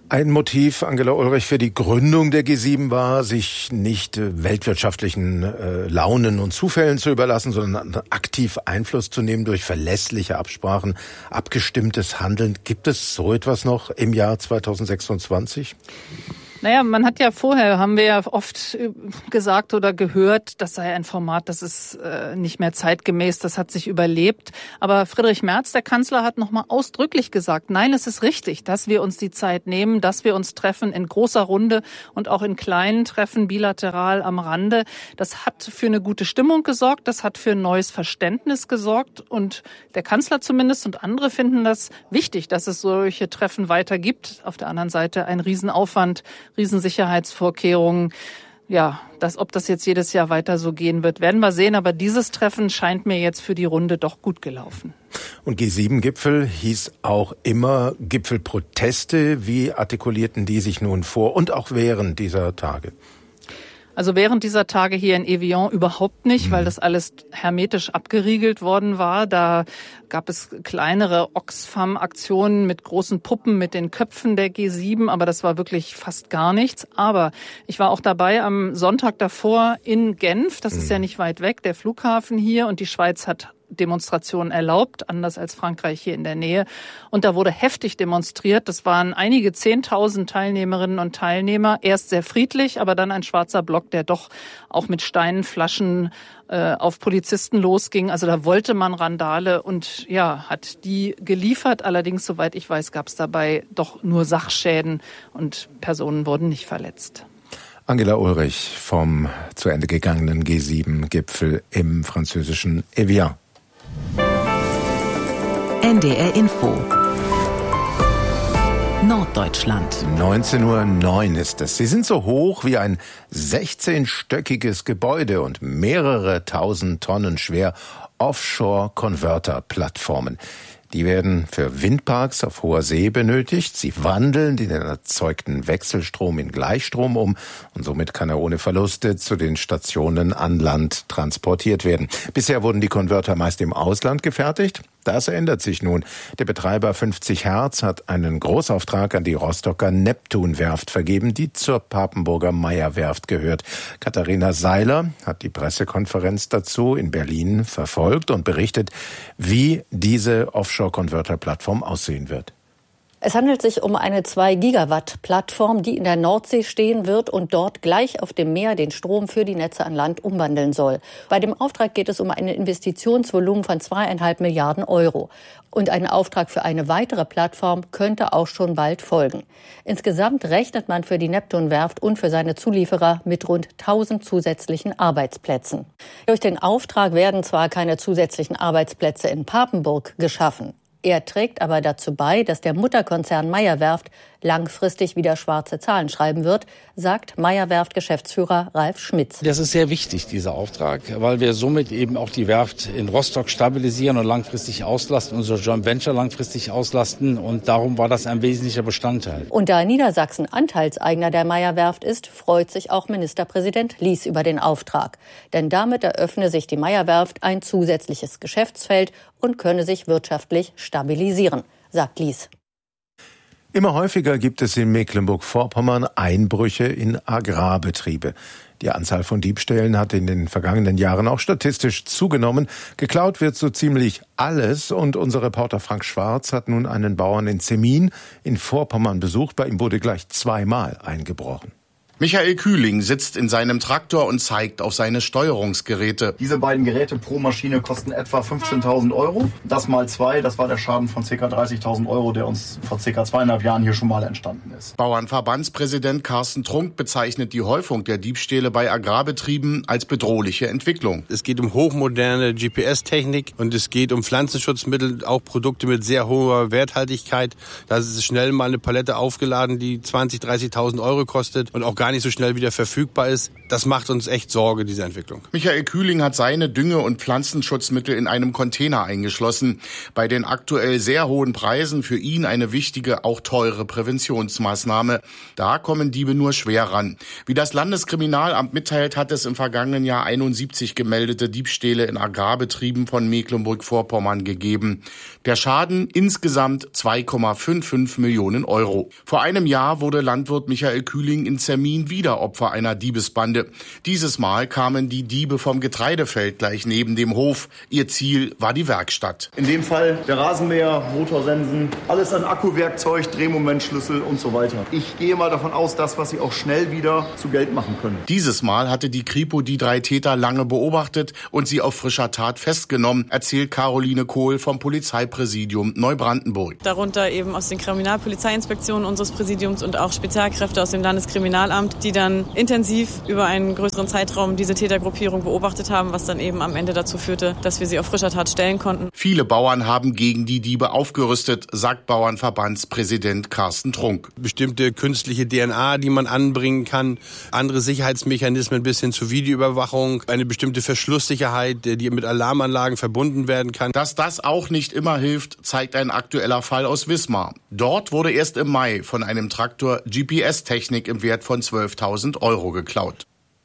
Ein Motiv, Angela Ulrich, für die Gründung der G sieben war, sich nicht äh, weltwirtschaftlichen äh, Launen und Zufällen zu überlassen, sondern aktiv Einfluss zu nehmen durch verlässliche Absprachen, abgestimmtes Handeln. Gibt es so etwas noch im Jahr zweitausendsechsundzwanzig? Naja, man hat ja vorher, haben wir ja oft gesagt oder gehört, das sei ein Format, das ist äh, nicht mehr zeitgemäß, das hat sich überlebt. Aber Friedrich Merz, der Kanzler, hat nochmal ausdrücklich gesagt, nein, es ist richtig, dass wir uns die Zeit nehmen, dass wir uns treffen in großer Runde und auch in kleinen Treffen bilateral am Rande. Das hat für eine gute Stimmung gesorgt, das hat für ein neues Verständnis gesorgt und der Kanzler zumindest und andere finden das wichtig, dass es solche Treffen weiter gibt. Auf der anderen Seite ein Riesenaufwand, Riesensicherheitsvorkehrungen. Ja, das, ob das jetzt jedes Jahr weiter so gehen wird, werden wir sehen. Aber dieses Treffen scheint mir jetzt für die Runde doch gut gelaufen. Und G sieben Gipfel hieß auch immer Gipfelproteste. Wie artikulierten die sich nun vor und auch während dieser Tage? Also während dieser Tage hier in Evian überhaupt nicht, weil das alles hermetisch abgeriegelt worden war. Da gab es kleinere Oxfam-Aktionen mit großen Puppen mit den Köpfen der G sieben, aber das war wirklich fast gar nichts. Aber ich war auch dabei am Sonntag davor in Genf, das ist ja nicht weit weg, der Flughafen hier, und die Schweiz hat Demonstrationen erlaubt, anders als Frankreich hier in der Nähe. Und da wurde heftig demonstriert. Das waren einige Zehntausend Teilnehmerinnen und Teilnehmer. Erst sehr friedlich, aber dann ein schwarzer Block, der doch auch mit Steinen, Flaschen äh, auf Polizisten losging. Also da wollte man Randale und ja, hat die geliefert. Allerdings, soweit ich weiß, gab es dabei doch nur Sachschäden und Personen wurden nicht verletzt. Angela Ulrich vom zu Ende gegangenen G sieben Gipfel im französischen Evian. N D R Info Norddeutschland. neunzehn Uhr neun ist es. Sie sind so hoch wie ein sechzehnstöckiges Gebäude und mehrere tausend Tonnen schwer Offshore-Converter-Plattformen. Die werden für Windparks auf hoher See benötigt. Sie wandeln den erzeugten Wechselstrom in Gleichstrom um und somit kann er ohne Verluste zu den Stationen an Land transportiert werden. Bisher wurden die Konverter meist im Ausland gefertigt. Das ändert sich nun. Der Betreiber fünfzig Hertz hat einen Großauftrag an die Rostocker Neptunwerft vergeben, die zur Papenburger Meyer-Werft gehört. Katharina Seiler hat die Pressekonferenz dazu in Berlin verfolgt und berichtet, wie diese Offshore-Converter-Plattform aussehen wird. Es handelt sich um eine zwei Gigawatt Plattform, die in der Nordsee stehen wird und dort gleich auf dem Meer den Strom für die Netze an Land umwandeln soll. Bei dem Auftrag geht es um ein Investitionsvolumen von zweieinhalb Milliarden Euro. Und ein Auftrag für eine weitere Plattform könnte auch schon bald folgen. Insgesamt rechnet man für die Neptunwerft und für seine Zulieferer mit rund tausend zusätzlichen Arbeitsplätzen. Durch den Auftrag werden zwar keine zusätzlichen Arbeitsplätze in Papenburg geschaffen. Er trägt aber dazu bei, dass der Mutterkonzern Meyer-Werft langfristig wieder schwarze Zahlen schreiben wird, sagt Meyer-Werft-Geschäftsführer Ralf Schmitz. Das ist sehr wichtig, dieser Auftrag, weil wir somit eben auch die Werft in Rostock stabilisieren und langfristig auslasten, unser Joint Venture langfristig auslasten. Und darum war das ein wesentlicher Bestandteil. Und da Niedersachsen Anteilseigner der Meyer-Werft ist, freut sich auch Ministerpräsident Lies über den Auftrag. Denn damit eröffne sich die Meyer-Werft ein zusätzliches Geschäftsfeld und könne sich wirtschaftlich stabilisieren, sagt Lies. Immer häufiger gibt es in Mecklenburg-Vorpommern Einbrüche in Agrarbetriebe. Die Anzahl von Diebstählen hat in den vergangenen Jahren auch statistisch zugenommen. Geklaut wird so ziemlich alles und unser Reporter Frank Schwarz hat nun einen Bauern in Zemin in Vorpommern besucht. Bei ihm wurde gleich zweimal eingebrochen. Michael Kühling sitzt in seinem Traktor und zeigt auf seine Steuerungsgeräte. Diese beiden Geräte pro Maschine kosten etwa fünfzehntausend Euro. Das mal zwei, das war der Schaden von ca. dreißigtausend Euro, der uns vor ca. zweieinhalb Jahren hier schon mal entstanden ist. Bauernverbandspräsident Carsten Trunk bezeichnet die Häufung der Diebstähle bei Agrarbetrieben als bedrohliche Entwicklung. Es geht um hochmoderne G P S-Technik und es geht um Pflanzenschutzmittel, auch Produkte mit sehr hoher Werthaltigkeit. Da ist schnell mal eine Palette aufgeladen, die zwanzigtausend, dreißigtausend Euro kostet und auch gar gar nicht so schnell wieder verfügbar ist. Das macht uns echt Sorge, diese Entwicklung. Michael Kühling hat seine Dünge- und Pflanzenschutzmittel in einem Container eingeschlossen. Bei den aktuell sehr hohen Preisen für ihn eine wichtige, auch teure Präventionsmaßnahme. Da kommen Diebe nur schwer ran. Wie das Landeskriminalamt mitteilt, hat es im vergangenen Jahr einundsiebzig gemeldete Diebstähle in Agrarbetrieben von Mecklenburg-Vorpommern gegeben. Der Schaden insgesamt zwei Komma fünfundfünfzig Millionen Euro. Vor einem Jahr wurde Landwirt Michael Kühling in Zermin wieder Opfer einer Diebesbande. Dieses Mal kamen die Diebe vom Getreidefeld gleich neben dem Hof. Ihr Ziel war die Werkstatt. In dem Fall der Rasenmäher, Motorsensen, alles an Akkuwerkzeug, Drehmomentschlüssel und so weiter. Ich gehe mal davon aus, das, was sie auch schnell wieder zu Geld machen können. Dieses Mal hatte die Kripo die drei Täter lange beobachtet und sie auf frischer Tat festgenommen, erzählt Caroline Kohl vom Polizeipräsidium Neubrandenburg. Darunter eben aus den Kriminalpolizeiinspektionen unseres Präsidiums und auch Spezialkräfte aus dem Landeskriminalamt, die dann intensiv über einen größeren Zeitraum diese Tätergruppierung beobachtet haben, was dann eben am Ende dazu führte, dass wir sie auf frischer Tat stellen konnten. Viele Bauern haben gegen die Diebe aufgerüstet, sagt Bauernverbandspräsident Carsten Trunk. Bestimmte künstliche D N A, die man anbringen kann, andere Sicherheitsmechanismen bis hin zur Videoüberwachung, eine bestimmte Verschlusssicherheit, die mit Alarmanlagen verbunden werden kann. Dass das auch nicht immer hilft, zeigt ein aktueller Fall aus Wismar. Dort wurde erst im Mai von einem Traktor G P S-Technik im Wert von zwölftausend Euro geklaut.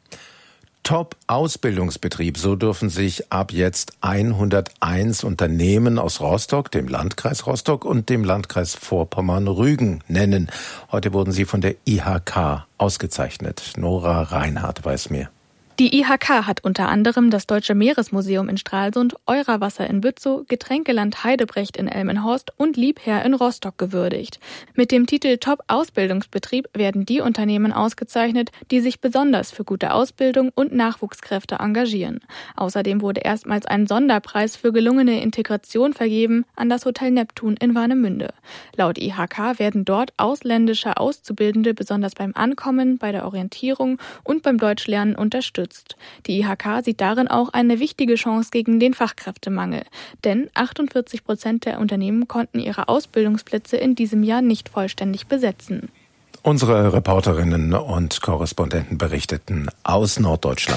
Top-Ausbildungsbetrieb, so dürfen sich ab jetzt hunderteins Unternehmen aus Rostock, dem Landkreis Rostock und dem Landkreis Vorpommern-Rügen nennen. Heute wurden sie von der I H K ausgezeichnet. Nora Reinhardt weiß mehr. Die I H K hat unter anderem das Deutsche Meeresmuseum in Stralsund, Euraswasser in Bützow, Getränkeland Heidebrecht in Elmenhorst und Liebherr in Rostock gewürdigt. Mit dem Titel Top-Ausbildungsbetrieb werden die Unternehmen ausgezeichnet, die sich besonders für gute Ausbildung und Nachwuchskräfte engagieren. Außerdem wurde erstmals ein Sonderpreis für gelungene Integration vergeben an das Hotel Neptun in Warnemünde. Laut I H K werden dort ausländische Auszubildende besonders beim Ankommen, bei der Orientierung und beim Deutschlernen unterstützt. Die I H K sieht darin auch eine wichtige Chance gegen den Fachkräftemangel. Denn achtundvierzig Prozent der Unternehmen konnten ihre Ausbildungsplätze in diesem Jahr nicht vollständig besetzen. Unsere Reporterinnen und Korrespondenten berichteten aus Norddeutschland.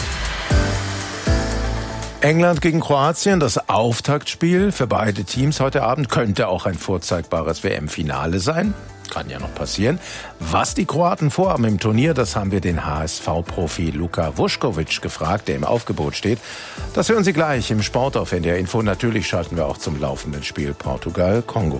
England gegen Kroatien, das Auftaktspiel für beide Teams heute Abend, könnte auch ein vorzeigbares W M-Finale sein. Kann ja noch passieren. Was die Kroaten vorhaben im Turnier, das haben wir den H S V-Profi Luka Vuskovic gefragt, der im Aufgebot steht. Das hören Sie gleich im Sport auf N D R Info. Natürlich schalten wir auch zum laufenden Spiel Portugal-Kongo.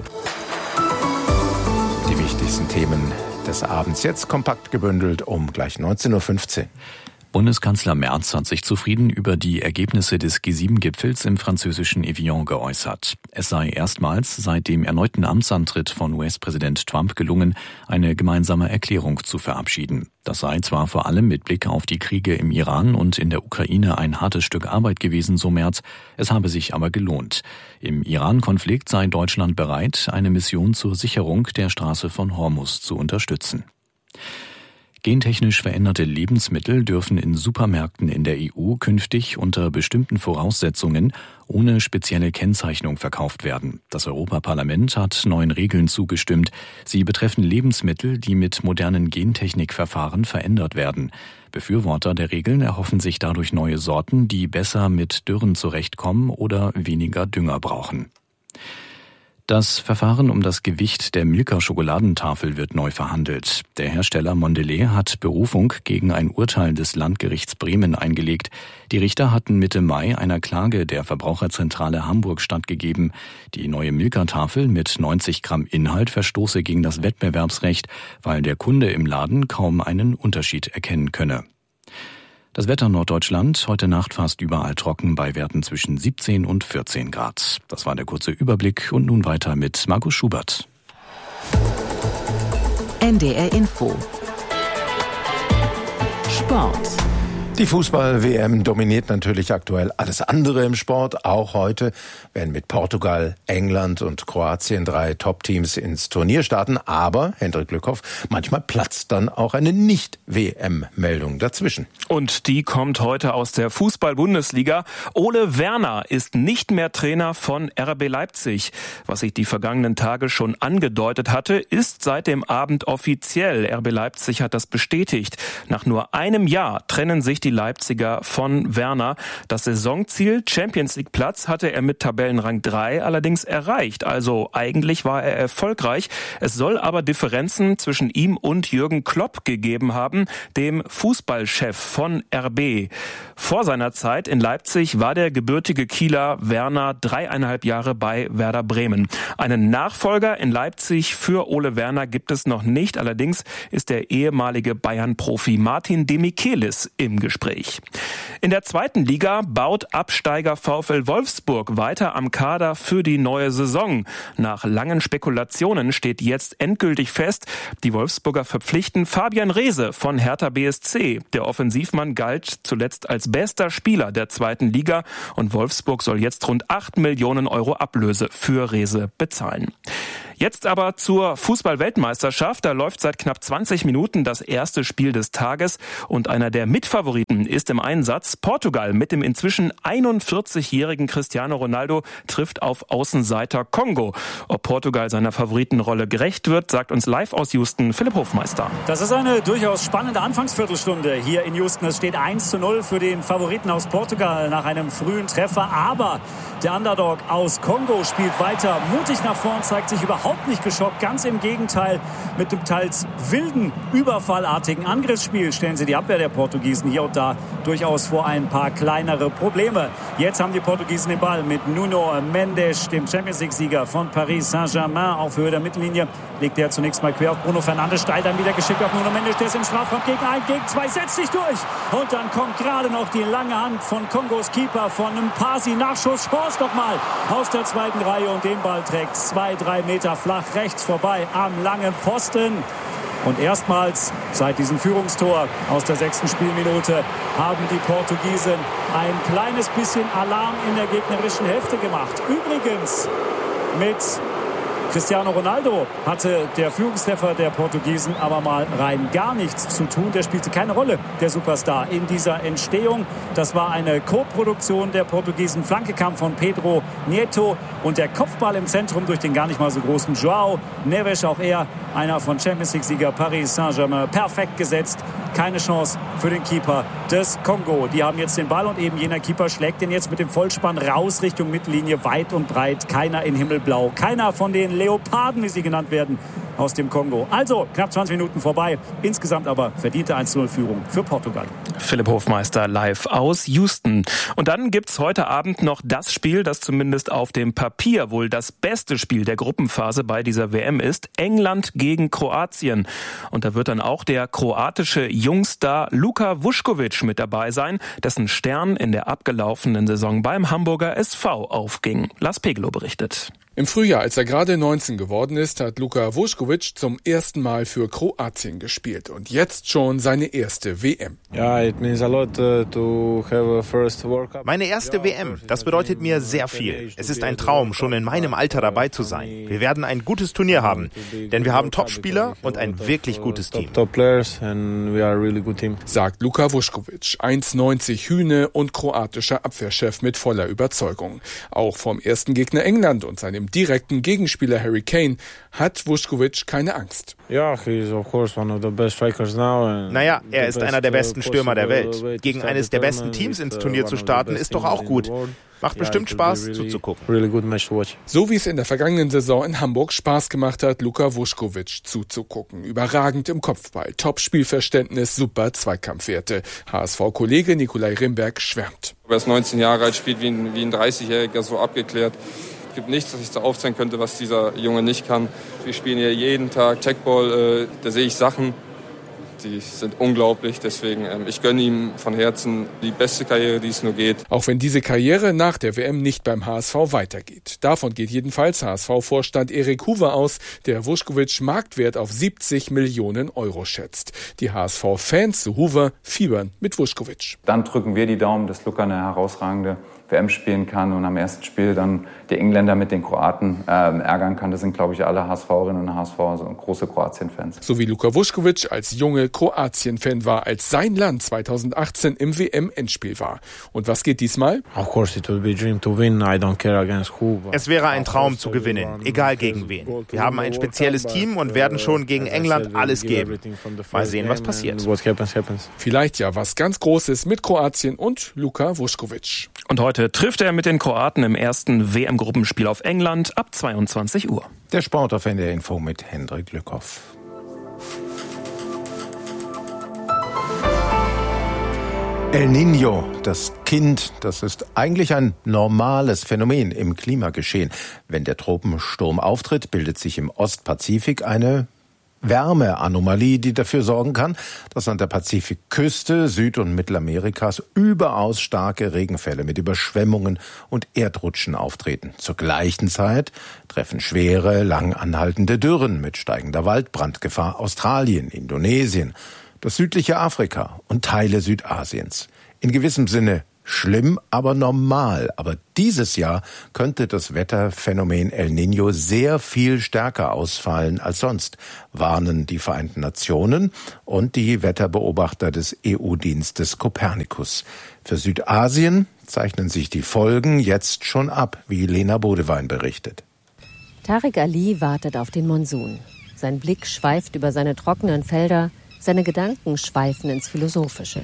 Die wichtigsten Themen des Abends jetzt kompakt gebündelt um gleich neunzehn Uhr fünfzehn. Bundeskanzler Merz hat sich zufrieden über die Ergebnisse des G sieben Gipfels im französischen Evian geäußert. Es sei erstmals seit dem erneuten Amtsantritt von U S-Präsident Trump gelungen, eine gemeinsame Erklärung zu verabschieden. Das sei zwar vor allem mit Blick auf die Kriege im Iran und in der Ukraine ein hartes Stück Arbeit gewesen, so Merz, es habe sich aber gelohnt. Im Iran-Konflikt sei Deutschland bereit, eine Mission zur Sicherung der Straße von Hormuz zu unterstützen. Gentechnisch veränderte Lebensmittel dürfen in Supermärkten in der E U künftig unter bestimmten Voraussetzungen ohne spezielle Kennzeichnung verkauft werden. Das Europaparlament hat neuen Regeln zugestimmt. Sie betreffen Lebensmittel, die mit modernen Gentechnikverfahren verändert werden. Befürworter der Regeln erhoffen sich dadurch neue Sorten, die besser mit Dürren zurechtkommen oder weniger Dünger brauchen. Das Verfahren um das Gewicht der Milka-Schokoladentafel wird neu verhandelt. Der Hersteller Mondelez hat Berufung gegen ein Urteil des Landgerichts Bremen eingelegt. Die Richter hatten Mitte Mai einer Klage der Verbraucherzentrale Hamburg stattgegeben. Die neue Milka-Tafel mit neunzig Gramm Inhalt verstoße gegen das Wettbewerbsrecht, weil der Kunde im Laden kaum einen Unterschied erkennen könne. Das Wetter Norddeutschland, heute Nacht fast überall trocken bei Werten zwischen siebzehn und vierzehn Grad. Das war der kurze Überblick und nun weiter mit Markus Schubert. N D R Info. Sport. Die Fußball-W M dominiert natürlich aktuell alles andere im Sport. Auch heute werden mit Portugal, England und Kroatien drei Top-Teams ins Turnier starten. Aber, Hendrik Glückhoff, manchmal platzt dann auch eine Nicht-W M-Meldung dazwischen. Und die kommt heute aus der Fußball-Bundesliga. Ole Werner ist nicht mehr Trainer von R B Leipzig. Was sich die vergangenen Tage schon angedeutet hatte, ist seit dem Abend offiziell. R B Leipzig hat das bestätigt. Nach nur einem Jahr trennen sich die Leipziger von Werner. Das Saisonziel Champions League Platz hatte er mit Tabellenrang drei allerdings erreicht. Also eigentlich war er erfolgreich. Es soll aber Differenzen zwischen ihm und Jürgen Klopp gegeben haben, dem Fußballchef von R B. Vor seiner Zeit in Leipzig war der gebürtige Kieler Werner dreieinhalb Jahre bei Werder Bremen. Einen Nachfolger in Leipzig für Ole Werner gibt es noch nicht. Allerdings ist der ehemalige Bayern-Profi Martin Demichelis im Gespräch. In der zweiten Liga baut Absteiger VfL Wolfsburg weiter am Kader für die neue Saison. Nach langen Spekulationen steht jetzt endgültig fest, die Wolfsburger verpflichten Fabian Reese von Hertha B S C. Der Offensivmann galt zuletzt als bester Spieler der zweiten Liga und Wolfsburg soll jetzt rund acht Millionen Euro Ablöse für Reese bezahlen. Jetzt aber zur Fußball-Weltmeisterschaft. Da läuft seit knapp zwanzig Minuten das erste Spiel des Tages und einer der Mitfavoriten ist im Einsatz. Portugal mit dem inzwischen einundvierzigjährigen Cristiano Ronaldo trifft auf Außenseiter Kongo. Ob Portugal seiner Favoritenrolle gerecht wird, sagt uns live aus Houston Philipp Hofmeister. Das ist eine durchaus spannende Anfangsviertelstunde hier in Houston. Es steht eins zu null für den Favoriten aus Portugal nach einem frühen Treffer. Aber der Underdog aus Kongo spielt weiter mutig nach vorn, zeigt sich überhaupt nicht geschockt. Ganz im Gegenteil, mit dem teils wilden, überfallartigen Angriffsspiel stellen sie die Abwehr der Portugiesen hier und da durchaus vor ein paar kleinere Probleme. Jetzt haben die Portugiesen den Ball mit Nuno Mendes, dem Champions-League-Sieger von Paris Saint-Germain. Auf Höhe der Mittellinie legt er zunächst mal quer auf Bruno Fernandes, steil dann wieder geschickt auf Nuno Mendes, der ist im Strafraum gegen ein, gegen zwei, setzt sich durch. Und dann kommt gerade noch die lange Hand von Kongos Keeper, von einem Pasi, Nachschuss, Chance doch mal aus der zweiten Reihe und den Ball trägt zwei, drei Meter flach rechts vorbei am langen Pfosten. Und erstmals seit diesem Führungstor aus der sechsten Spielminute haben die Portugiesen ein kleines bisschen Alarm in der gegnerischen Hälfte gemacht. Übrigens mit Cristiano Ronaldo hatte der Führungstreffer der Portugiesen aber mal rein gar nichts zu tun. Der spielte keine Rolle, der Superstar, in dieser Entstehung. Das war eine Co-Produktion der Portugiesen. Flanke kam von Pedro Neto und der Kopfball im Zentrum durch den gar nicht mal so großen João Neves, auch er einer von Champions-League-Sieger Paris Saint-Germain, perfekt gesetzt. Keine Chance für den Keeper des Kongo. Die haben jetzt den Ball und eben jener Keeper schlägt den jetzt mit dem Vollspann raus Richtung Mittellinie, weit und breit. Keiner in Himmelblau, keiner von den Leoparden, wie sie genannt werden, aus dem Kongo. Also knapp zwanzig Minuten vorbei. Insgesamt aber verdiente eins zu null Führung für Portugal. Philipp Hofmeister live aus Houston. Und dann gibt's heute Abend noch das Spiel, das zumindest auf dem Papier wohl das beste Spiel der Gruppenphase bei dieser W M ist. England gegen Kroatien. Und da wird dann auch der kroatische Jungstar Luka Vuskovic mit dabei sein, dessen Stern in der abgelaufenen Saison beim Hamburger S V aufging. Lars Pegelow berichtet. Im Frühjahr, als er gerade neunzehn geworden ist, hat Luka Vuskovic zum ersten Mal für Kroatien gespielt und jetzt schon seine erste W M. Meine erste W M, das bedeutet mir sehr viel. Es ist ein Traum, schon in meinem Alter dabei zu sein. Wir werden ein gutes Turnier haben, denn wir haben Topspieler und ein wirklich gutes Team. Sagt Luka Vuskovic, eins neunzig Hühne und kroatischer Abwehrchef mit voller Überzeugung. Auch vom ersten Gegner England und seinem direkten Gegenspieler Harry Kane hat Vuskovic keine Angst. Naja, er ist einer der besten Stürmer der Welt. Gegen eines der besten Teams ins Turnier zu starten, ist doch auch gut. Macht bestimmt Spaß zuzugucken. So wie es in der vergangenen Saison in Hamburg Spaß gemacht hat, Luka Vuskovic zuzugucken. Überragend im Kopfball, Top-Spielverständnis, super Zweikampfwerte. H S V-Kollege Nikolai Rimberg schwärmt. Er ist neunzehn Jahre alt, spielt wie ein, wie ein dreißigjähriger, so abgeklärt. Es gibt nichts, was ich da aufzeigen könnte, was dieser Junge nicht kann. Wir spielen hier jeden Tag Techball, äh, da sehe ich Sachen, die sind unglaublich. Deswegen, ähm, ich gönne ihm von Herzen die beste Karriere, die es nur geht. Auch wenn diese Karriere nach der W M nicht beim H S V weitergeht. Davon geht jedenfalls H S V-Vorstand Erik Hoover aus, der Vuskovic Marktwert auf siebzig Millionen Euro schätzt. Die H S V-Fans, so Hoover, fiebern mit Vuskovic. Dann drücken wir die Daumen, dass Luka eine herausragende W M spielen kann und am ersten Spiel dann die Engländer mit den Kroaten äh, ärgern kann. Das sind, glaube ich, alle HSVerinnen und H S V, also große Kroatien-Fans. So wie Luka Vuskovic als junge Kroatien-Fan war, als sein Land zweitausendachtzehn im W M-Endspiel war. Und was geht diesmal? Es wäre ein Traum zu gewinnen, egal gegen wen. Wir haben ein spezielles Team und werden schon gegen England alles geben. Mal sehen, was passiert. Vielleicht ja was ganz Großes mit Kroatien und Luka Vuskovic. Und heute trifft er mit den Kroaten im ersten W M-Gruppenspiel auf England ab zweiundzwanzig Uhr. Der Sport auf N D R Info mit Hendrik Lückhoff. El Niño, das Kind, das ist eigentlich ein normales Phänomen im Klimageschehen. Wenn der Tropensturm auftritt, bildet sich im Ostpazifik eine Wärmeanomalie, die dafür sorgen kann, dass an der Pazifikküste Süd- und Mittelamerikas überaus starke Regenfälle mit Überschwemmungen und Erdrutschen auftreten. Zur gleichen Zeit treffen schwere, lang anhaltende Dürren mit steigender Waldbrandgefahr Australien, Indonesien, das südliche Afrika und Teile Südasiens. In gewissem Sinne schlimm, aber normal. Aber dieses Jahr könnte das Wetterphänomen El Niño sehr viel stärker ausfallen als sonst, warnen die Vereinten Nationen und die Wetterbeobachter des E U-Dienstes Copernicus. Für Südasien zeichnen sich die Folgen jetzt schon ab, wie Lena Bodewein berichtet. Tariq Ali wartet auf den Monsun. Sein Blick schweift über seine trockenen Felder, seine Gedanken schweifen ins Philosophische.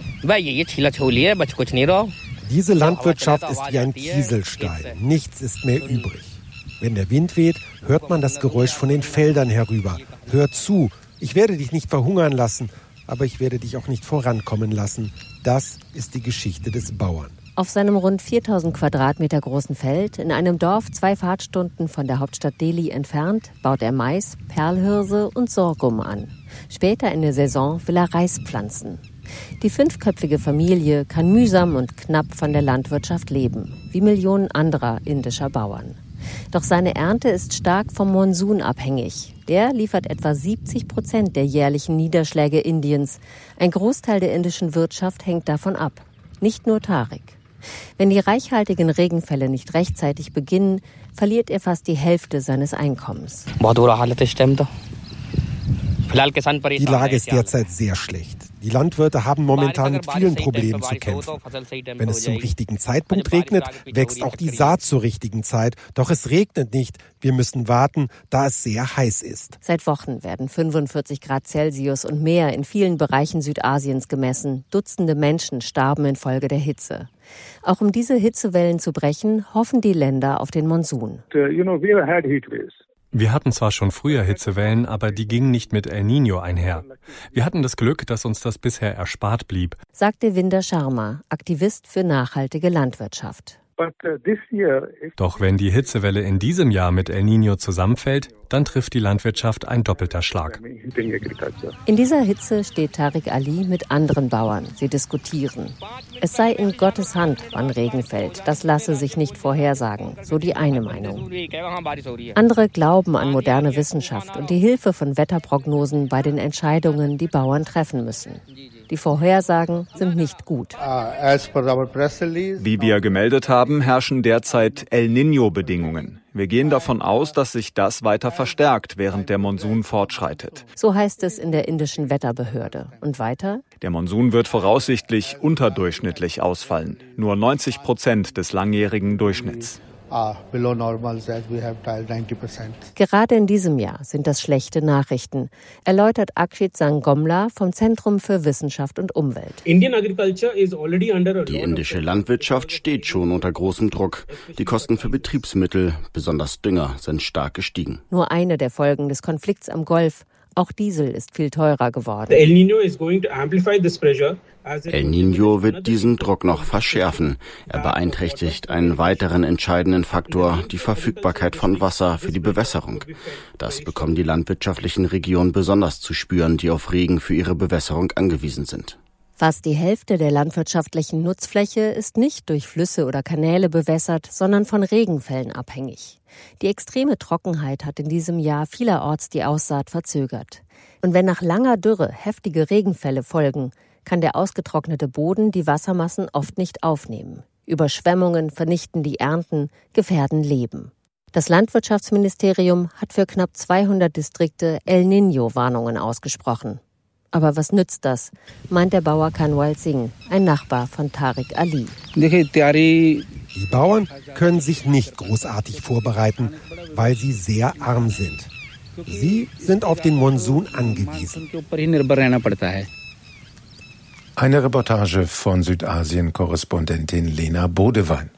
Diese Landwirtschaft ist wie ein Kieselstein. Nichts ist mehr übrig. Wenn der Wind weht, hört man das Geräusch von den Feldern herüber. Hör zu, ich werde dich nicht verhungern lassen, aber ich werde dich auch nicht vorankommen lassen. Das ist die Geschichte des Bauern. Auf seinem rund viertausend Quadratmeter großen Feld, in einem Dorf zwei Fahrtstunden von der Hauptstadt Delhi entfernt, baut er Mais, Perlhirse und Sorghum an. Später in der Saison will er Reis pflanzen. Die fünfköpfige Familie kann mühsam und knapp von der Landwirtschaft leben, wie Millionen anderer indischer Bauern. Doch seine Ernte ist stark vom Monsun abhängig. Der liefert etwa siebzig Prozent der jährlichen Niederschläge Indiens. Ein Großteil der indischen Wirtschaft hängt davon ab. Nicht nur Tariq. Wenn die reichhaltigen Regenfälle nicht rechtzeitig beginnen, verliert er fast die Hälfte seines Einkommens. Die Lage ist derzeit sehr schlecht. Die Landwirte haben momentan mit vielen Problemen zu kämpfen. Wenn es zum richtigen Zeitpunkt regnet, wächst auch die Saat zur richtigen Zeit. Doch es regnet nicht. Wir müssen warten, da es sehr heiß ist. Seit Wochen werden fünfundvierzig Grad Celsius und mehr in vielen Bereichen Südasiens gemessen. Dutzende Menschen starben infolge der Hitze. Auch um diese Hitzewellen zu brechen, hoffen die Länder auf den Monsun. Wir hatten zwar schon früher Hitzewellen, aber die gingen nicht mit El Niño einher. Wir hatten das Glück, dass uns das bisher erspart blieb, sagte Vinder Sharma, Aktivist für nachhaltige Landwirtschaft. Doch wenn die Hitzewelle in diesem Jahr mit El Niño zusammenfällt, dann trifft die Landwirtschaft ein doppelter Schlag. In dieser Hitze steht Tariq Ali mit anderen Bauern. Sie diskutieren. Es sei in Gottes Hand, wann Regen fällt. Das lasse sich nicht vorhersagen, so die eine Meinung. Andere glauben an moderne Wissenschaft und die Hilfe von Wetterprognosen bei den Entscheidungen, die Bauern treffen müssen. Die Vorhersagen sind nicht gut. Wie wir gemeldet haben, herrschen derzeit El Niño-Bedingungen. Wir gehen davon aus, dass sich das weiter verstärkt, während der Monsun fortschreitet. So heißt es in der indischen Wetterbehörde. Und weiter? Der Monsun wird voraussichtlich unterdurchschnittlich ausfallen. Nur neunzig Prozent des langjährigen Durchschnitts. Gerade in diesem Jahr sind das schlechte Nachrichten, erläutert Akshit Sangomla vom Zentrum für Wissenschaft und Umwelt. Die indische Landwirtschaft steht schon unter großem Druck. Die Kosten für Betriebsmittel, besonders Dünger, sind stark gestiegen. Nur eine der Folgen des Konflikts am Golf. Auch Diesel ist viel teurer geworden. El Niño is going to amplify this pressure. El Niño wird diesen Druck noch verschärfen. Er beeinträchtigt einen weiteren entscheidenden Faktor, die Verfügbarkeit von Wasser für die Bewässerung. Das bekommen die landwirtschaftlichen Regionen besonders zu spüren, die auf Regen für ihre Bewässerung angewiesen sind. Fast die Hälfte der landwirtschaftlichen Nutzfläche ist nicht durch Flüsse oder Kanäle bewässert, sondern von Regenfällen abhängig. Die extreme Trockenheit hat in diesem Jahr vielerorts die Aussaat verzögert. Und wenn nach langer Dürre heftige Regenfälle folgen, kann der ausgetrocknete Boden die Wassermassen oft nicht aufnehmen. Überschwemmungen vernichten die Ernten, gefährden Leben. Das Landwirtschaftsministerium hat für knapp zweihundert Distrikte El Niño-Warnungen ausgesprochen. Aber was nützt das, meint der Bauer Kanwal Singh, ein Nachbar von Tariq Ali. Die Bauern können sich nicht großartig vorbereiten, weil sie sehr arm sind. Sie sind auf den Monsun angewiesen. Eine Reportage von Südasien-Korrespondentin Lena Bodewein.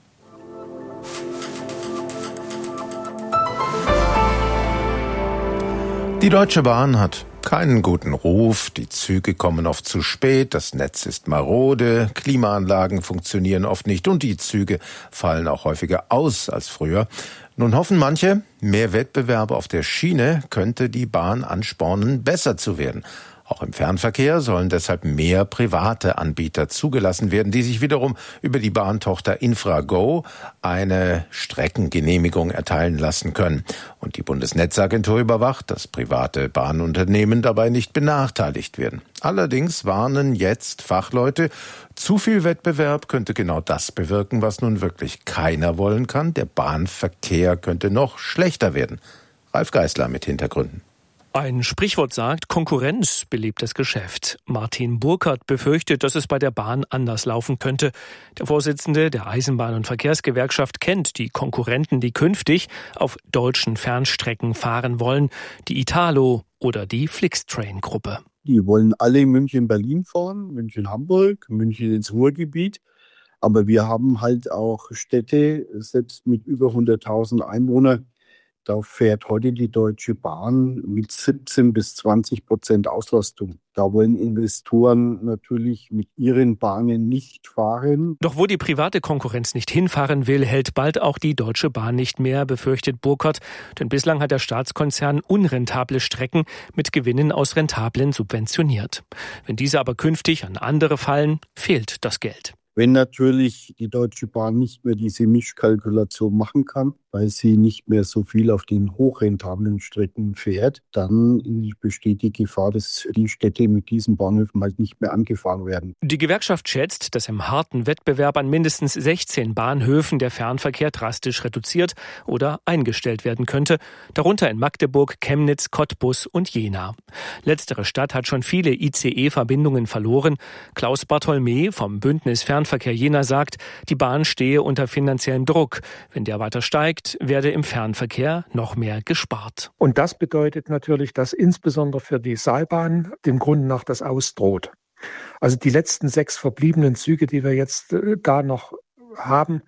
Die Deutsche Bahn hat keinen guten Ruf, die Züge kommen oft zu spät, das Netz ist marode, Klimaanlagen funktionieren oft nicht und die Züge fallen auch häufiger aus als früher. Nun hoffen manche, mehr Wettbewerb auf der Schiene könnte die Bahn anspornen, besser zu werden. Auch im Fernverkehr sollen deshalb mehr private Anbieter zugelassen werden, die sich wiederum über die Bahntochter Infrago eine Streckengenehmigung erteilen lassen können. Und die Bundesnetzagentur überwacht, dass private Bahnunternehmen dabei nicht benachteiligt werden. Allerdings warnen jetzt Fachleute, zu viel Wettbewerb könnte genau das bewirken, was nun wirklich keiner wollen kann. Der Bahnverkehr könnte noch schlechter werden. Ralf Geißler mit Hintergründen. Ein Sprichwort sagt, Konkurrenz belebt das Geschäft. Martin Burkhardt befürchtet, dass es bei der Bahn anders laufen könnte. Der Vorsitzende der Eisenbahn- und Verkehrsgewerkschaft kennt die Konkurrenten, die künftig auf deutschen Fernstrecken fahren wollen, die Italo oder die Flixtrain-Gruppe. Die wollen alle München-Berlin fahren, München-Hamburg, München ins Ruhrgebiet. Aber wir haben halt auch Städte, selbst mit über hunderttausend Einwohnern. Da fährt heute die Deutsche Bahn mit siebzehn bis zwanzig Prozent Auslastung. Da wollen Investoren natürlich mit ihren Bahnen nicht fahren. Doch wo die private Konkurrenz nicht hinfahren will, hält bald auch die Deutsche Bahn nicht mehr, befürchtet Burkhardt. Denn bislang hat der Staatskonzern unrentable Strecken mit Gewinnen aus rentablen subventioniert. Wenn diese aber künftig an andere fallen, fehlt das Geld. Wenn natürlich die Deutsche Bahn nicht mehr diese Mischkalkulation machen kann, weil sie nicht mehr so viel auf den hochrentablen Strecken fährt, dann besteht die Gefahr, dass die Städte mit diesen Bahnhöfen halt nicht mehr angefahren werden. Die Gewerkschaft schätzt, dass im harten Wettbewerb an mindestens sechzehn Bahnhöfen der Fernverkehr drastisch reduziert oder eingestellt werden könnte, darunter in Magdeburg, Chemnitz, Cottbus und Jena. Letztere Stadt hat schon viele I C E-Verbindungen verloren. Klaus Bartholmä vom Bündnis Fernverkehr Jena sagt, die Bahn stehe unter finanziellem Druck. Wenn der weiter steigt, werde im Fernverkehr noch mehr gespart. Und das bedeutet natürlich, dass insbesondere für die Seilbahn dem Grunde nach das ausdroht. Also die letzten sechs verbliebenen Züge, die wir jetzt äh, da noch haben,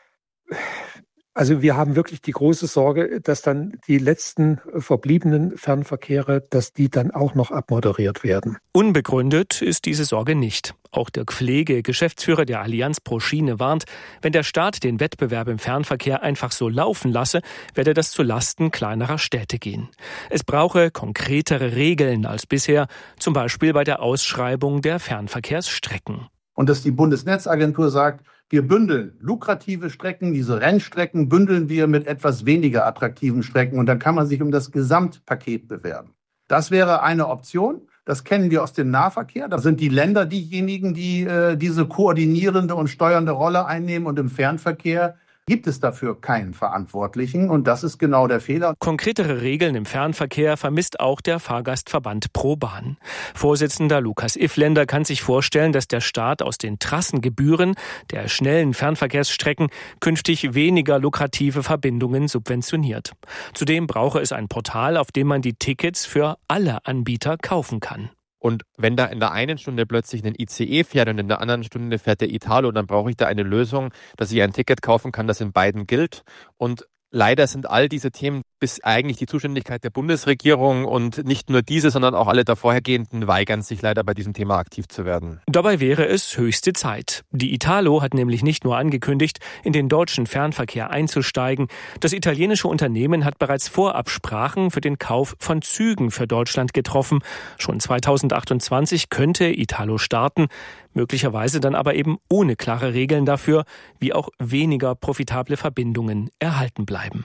also wir haben wirklich die große Sorge, dass dann die letzten verbliebenen Fernverkehre, dass die dann auch noch abmoderiert werden. Unbegründet ist diese Sorge nicht. Auch Dirk Pflege, Geschäftsführer der Allianz pro Schiene, warnt, wenn der Staat den Wettbewerb im Fernverkehr einfach so laufen lasse, werde das zu Lasten kleinerer Städte gehen. Es brauche konkretere Regeln als bisher, zum Beispiel bei der Ausschreibung der Fernverkehrsstrecken. Und dass die Bundesnetzagentur sagt, wir bündeln lukrative Strecken, diese Rennstrecken bündeln wir mit etwas weniger attraktiven Strecken und dann kann man sich um das Gesamtpaket bewerben. Das wäre eine Option. Das kennen wir aus dem Nahverkehr. Da sind die Länder diejenigen, die äh, diese koordinierende und steuernde Rolle einnehmen. Und im Fernverkehr gibt es dafür keinen Verantwortlichen. Und das ist genau der Fehler. Konkretere Regeln im Fernverkehr vermisst auch der Fahrgastverband ProBahn. Vorsitzender Lukas Iffländer kann sich vorstellen, dass der Staat aus den Trassengebühren der schnellen Fernverkehrsstrecken künftig weniger lukrative Verbindungen subventioniert. Zudem brauche es ein Portal, auf dem man die Tickets für alle Anbieter kaufen kann. Und wenn da in der einen Stunde plötzlich ein I C E fährt und in der anderen Stunde fährt der Italo, dann brauche ich da eine Lösung, dass ich ein Ticket kaufen kann, das in beiden gilt. Und Leider sind all diese Themen bis eigentlich die Zuständigkeit der Bundesregierung und nicht nur diese, sondern auch alle davorhergehenden weigern sich leider bei diesem Thema aktiv zu werden. Dabei wäre es höchste Zeit. Die Italo hat nämlich nicht nur angekündigt, in den deutschen Fernverkehr einzusteigen. Das italienische Unternehmen hat bereits Vorabsprachen für den Kauf von Zügen für Deutschland getroffen. Schon zweitausendachtundzwanzig könnte Italo starten, möglicherweise dann aber eben ohne klare Regeln dafür, wie auch weniger profitable Verbindungen erhalten bleiben.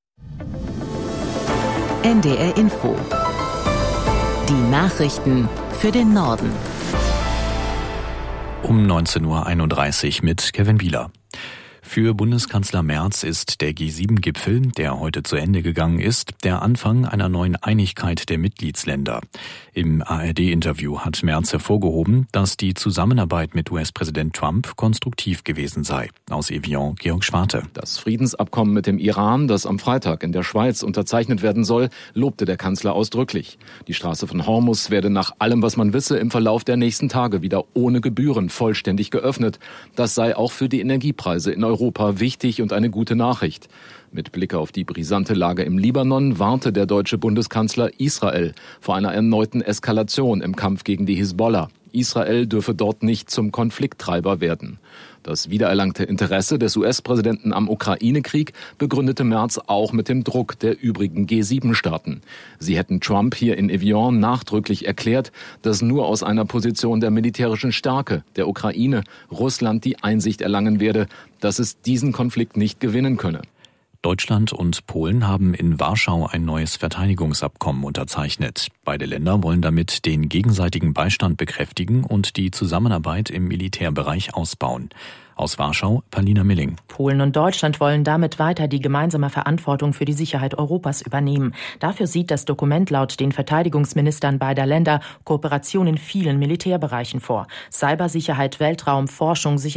N D R Info. Die Nachrichten für den Norden. Um neunzehn Uhr einunddreißig mit Kevin Bieler. Für Bundeskanzler Merz ist der G sieben Gipfel, der heute zu Ende gegangen ist, der Anfang einer neuen Einigkeit der Mitgliedsländer. Im A R D-Interview hat Merz hervorgehoben, dass die Zusammenarbeit mit U S-Präsident Trump konstruktiv gewesen sei. Aus Evian, Georg Schwarte. Das Friedensabkommen mit dem Iran, das am Freitag in der Schweiz unterzeichnet werden soll, lobte der Kanzler ausdrücklich. Die Straße von Hormuz werde nach allem, was man wisse, im Verlauf der nächsten Tage wieder ohne Gebühren vollständig geöffnet. Das sei auch für die Energiepreise in Europa Europa wichtig und eine gute Nachricht. Mit Blick auf die brisante Lage im Libanon warnte der deutsche Bundeskanzler Israel vor einer erneuten Eskalation im Kampf gegen die Hisbollah. Israel dürfe dort nicht zum Konflikttreiber werden. Das wiedererlangte Interesse des U S-Präsidenten am Ukraine-Krieg begründete Merz auch mit dem Druck der übrigen G sieben Staaten. Sie hätten Trump hier in Evian nachdrücklich erklärt, dass nur aus einer Position der militärischen Stärke der Ukraine Russland die Einsicht erlangen werde, dass es diesen Konflikt nicht gewinnen könne. Deutschland und Polen haben in Warschau ein neues Verteidigungsabkommen unterzeichnet. Beide Länder wollen damit den gegenseitigen Beistand bekräftigen und die Zusammenarbeit im Militärbereich ausbauen. Aus Warschau, Palina Milling. Polen und Deutschland wollen damit weiter die gemeinsame Verantwortung für die Sicherheit Europas übernehmen. Dafür sieht das Dokument laut den Verteidigungsministern beider Länder Kooperation in vielen Militärbereichen vor. Cybersicherheit, Weltraum, Forschung, Sicherheit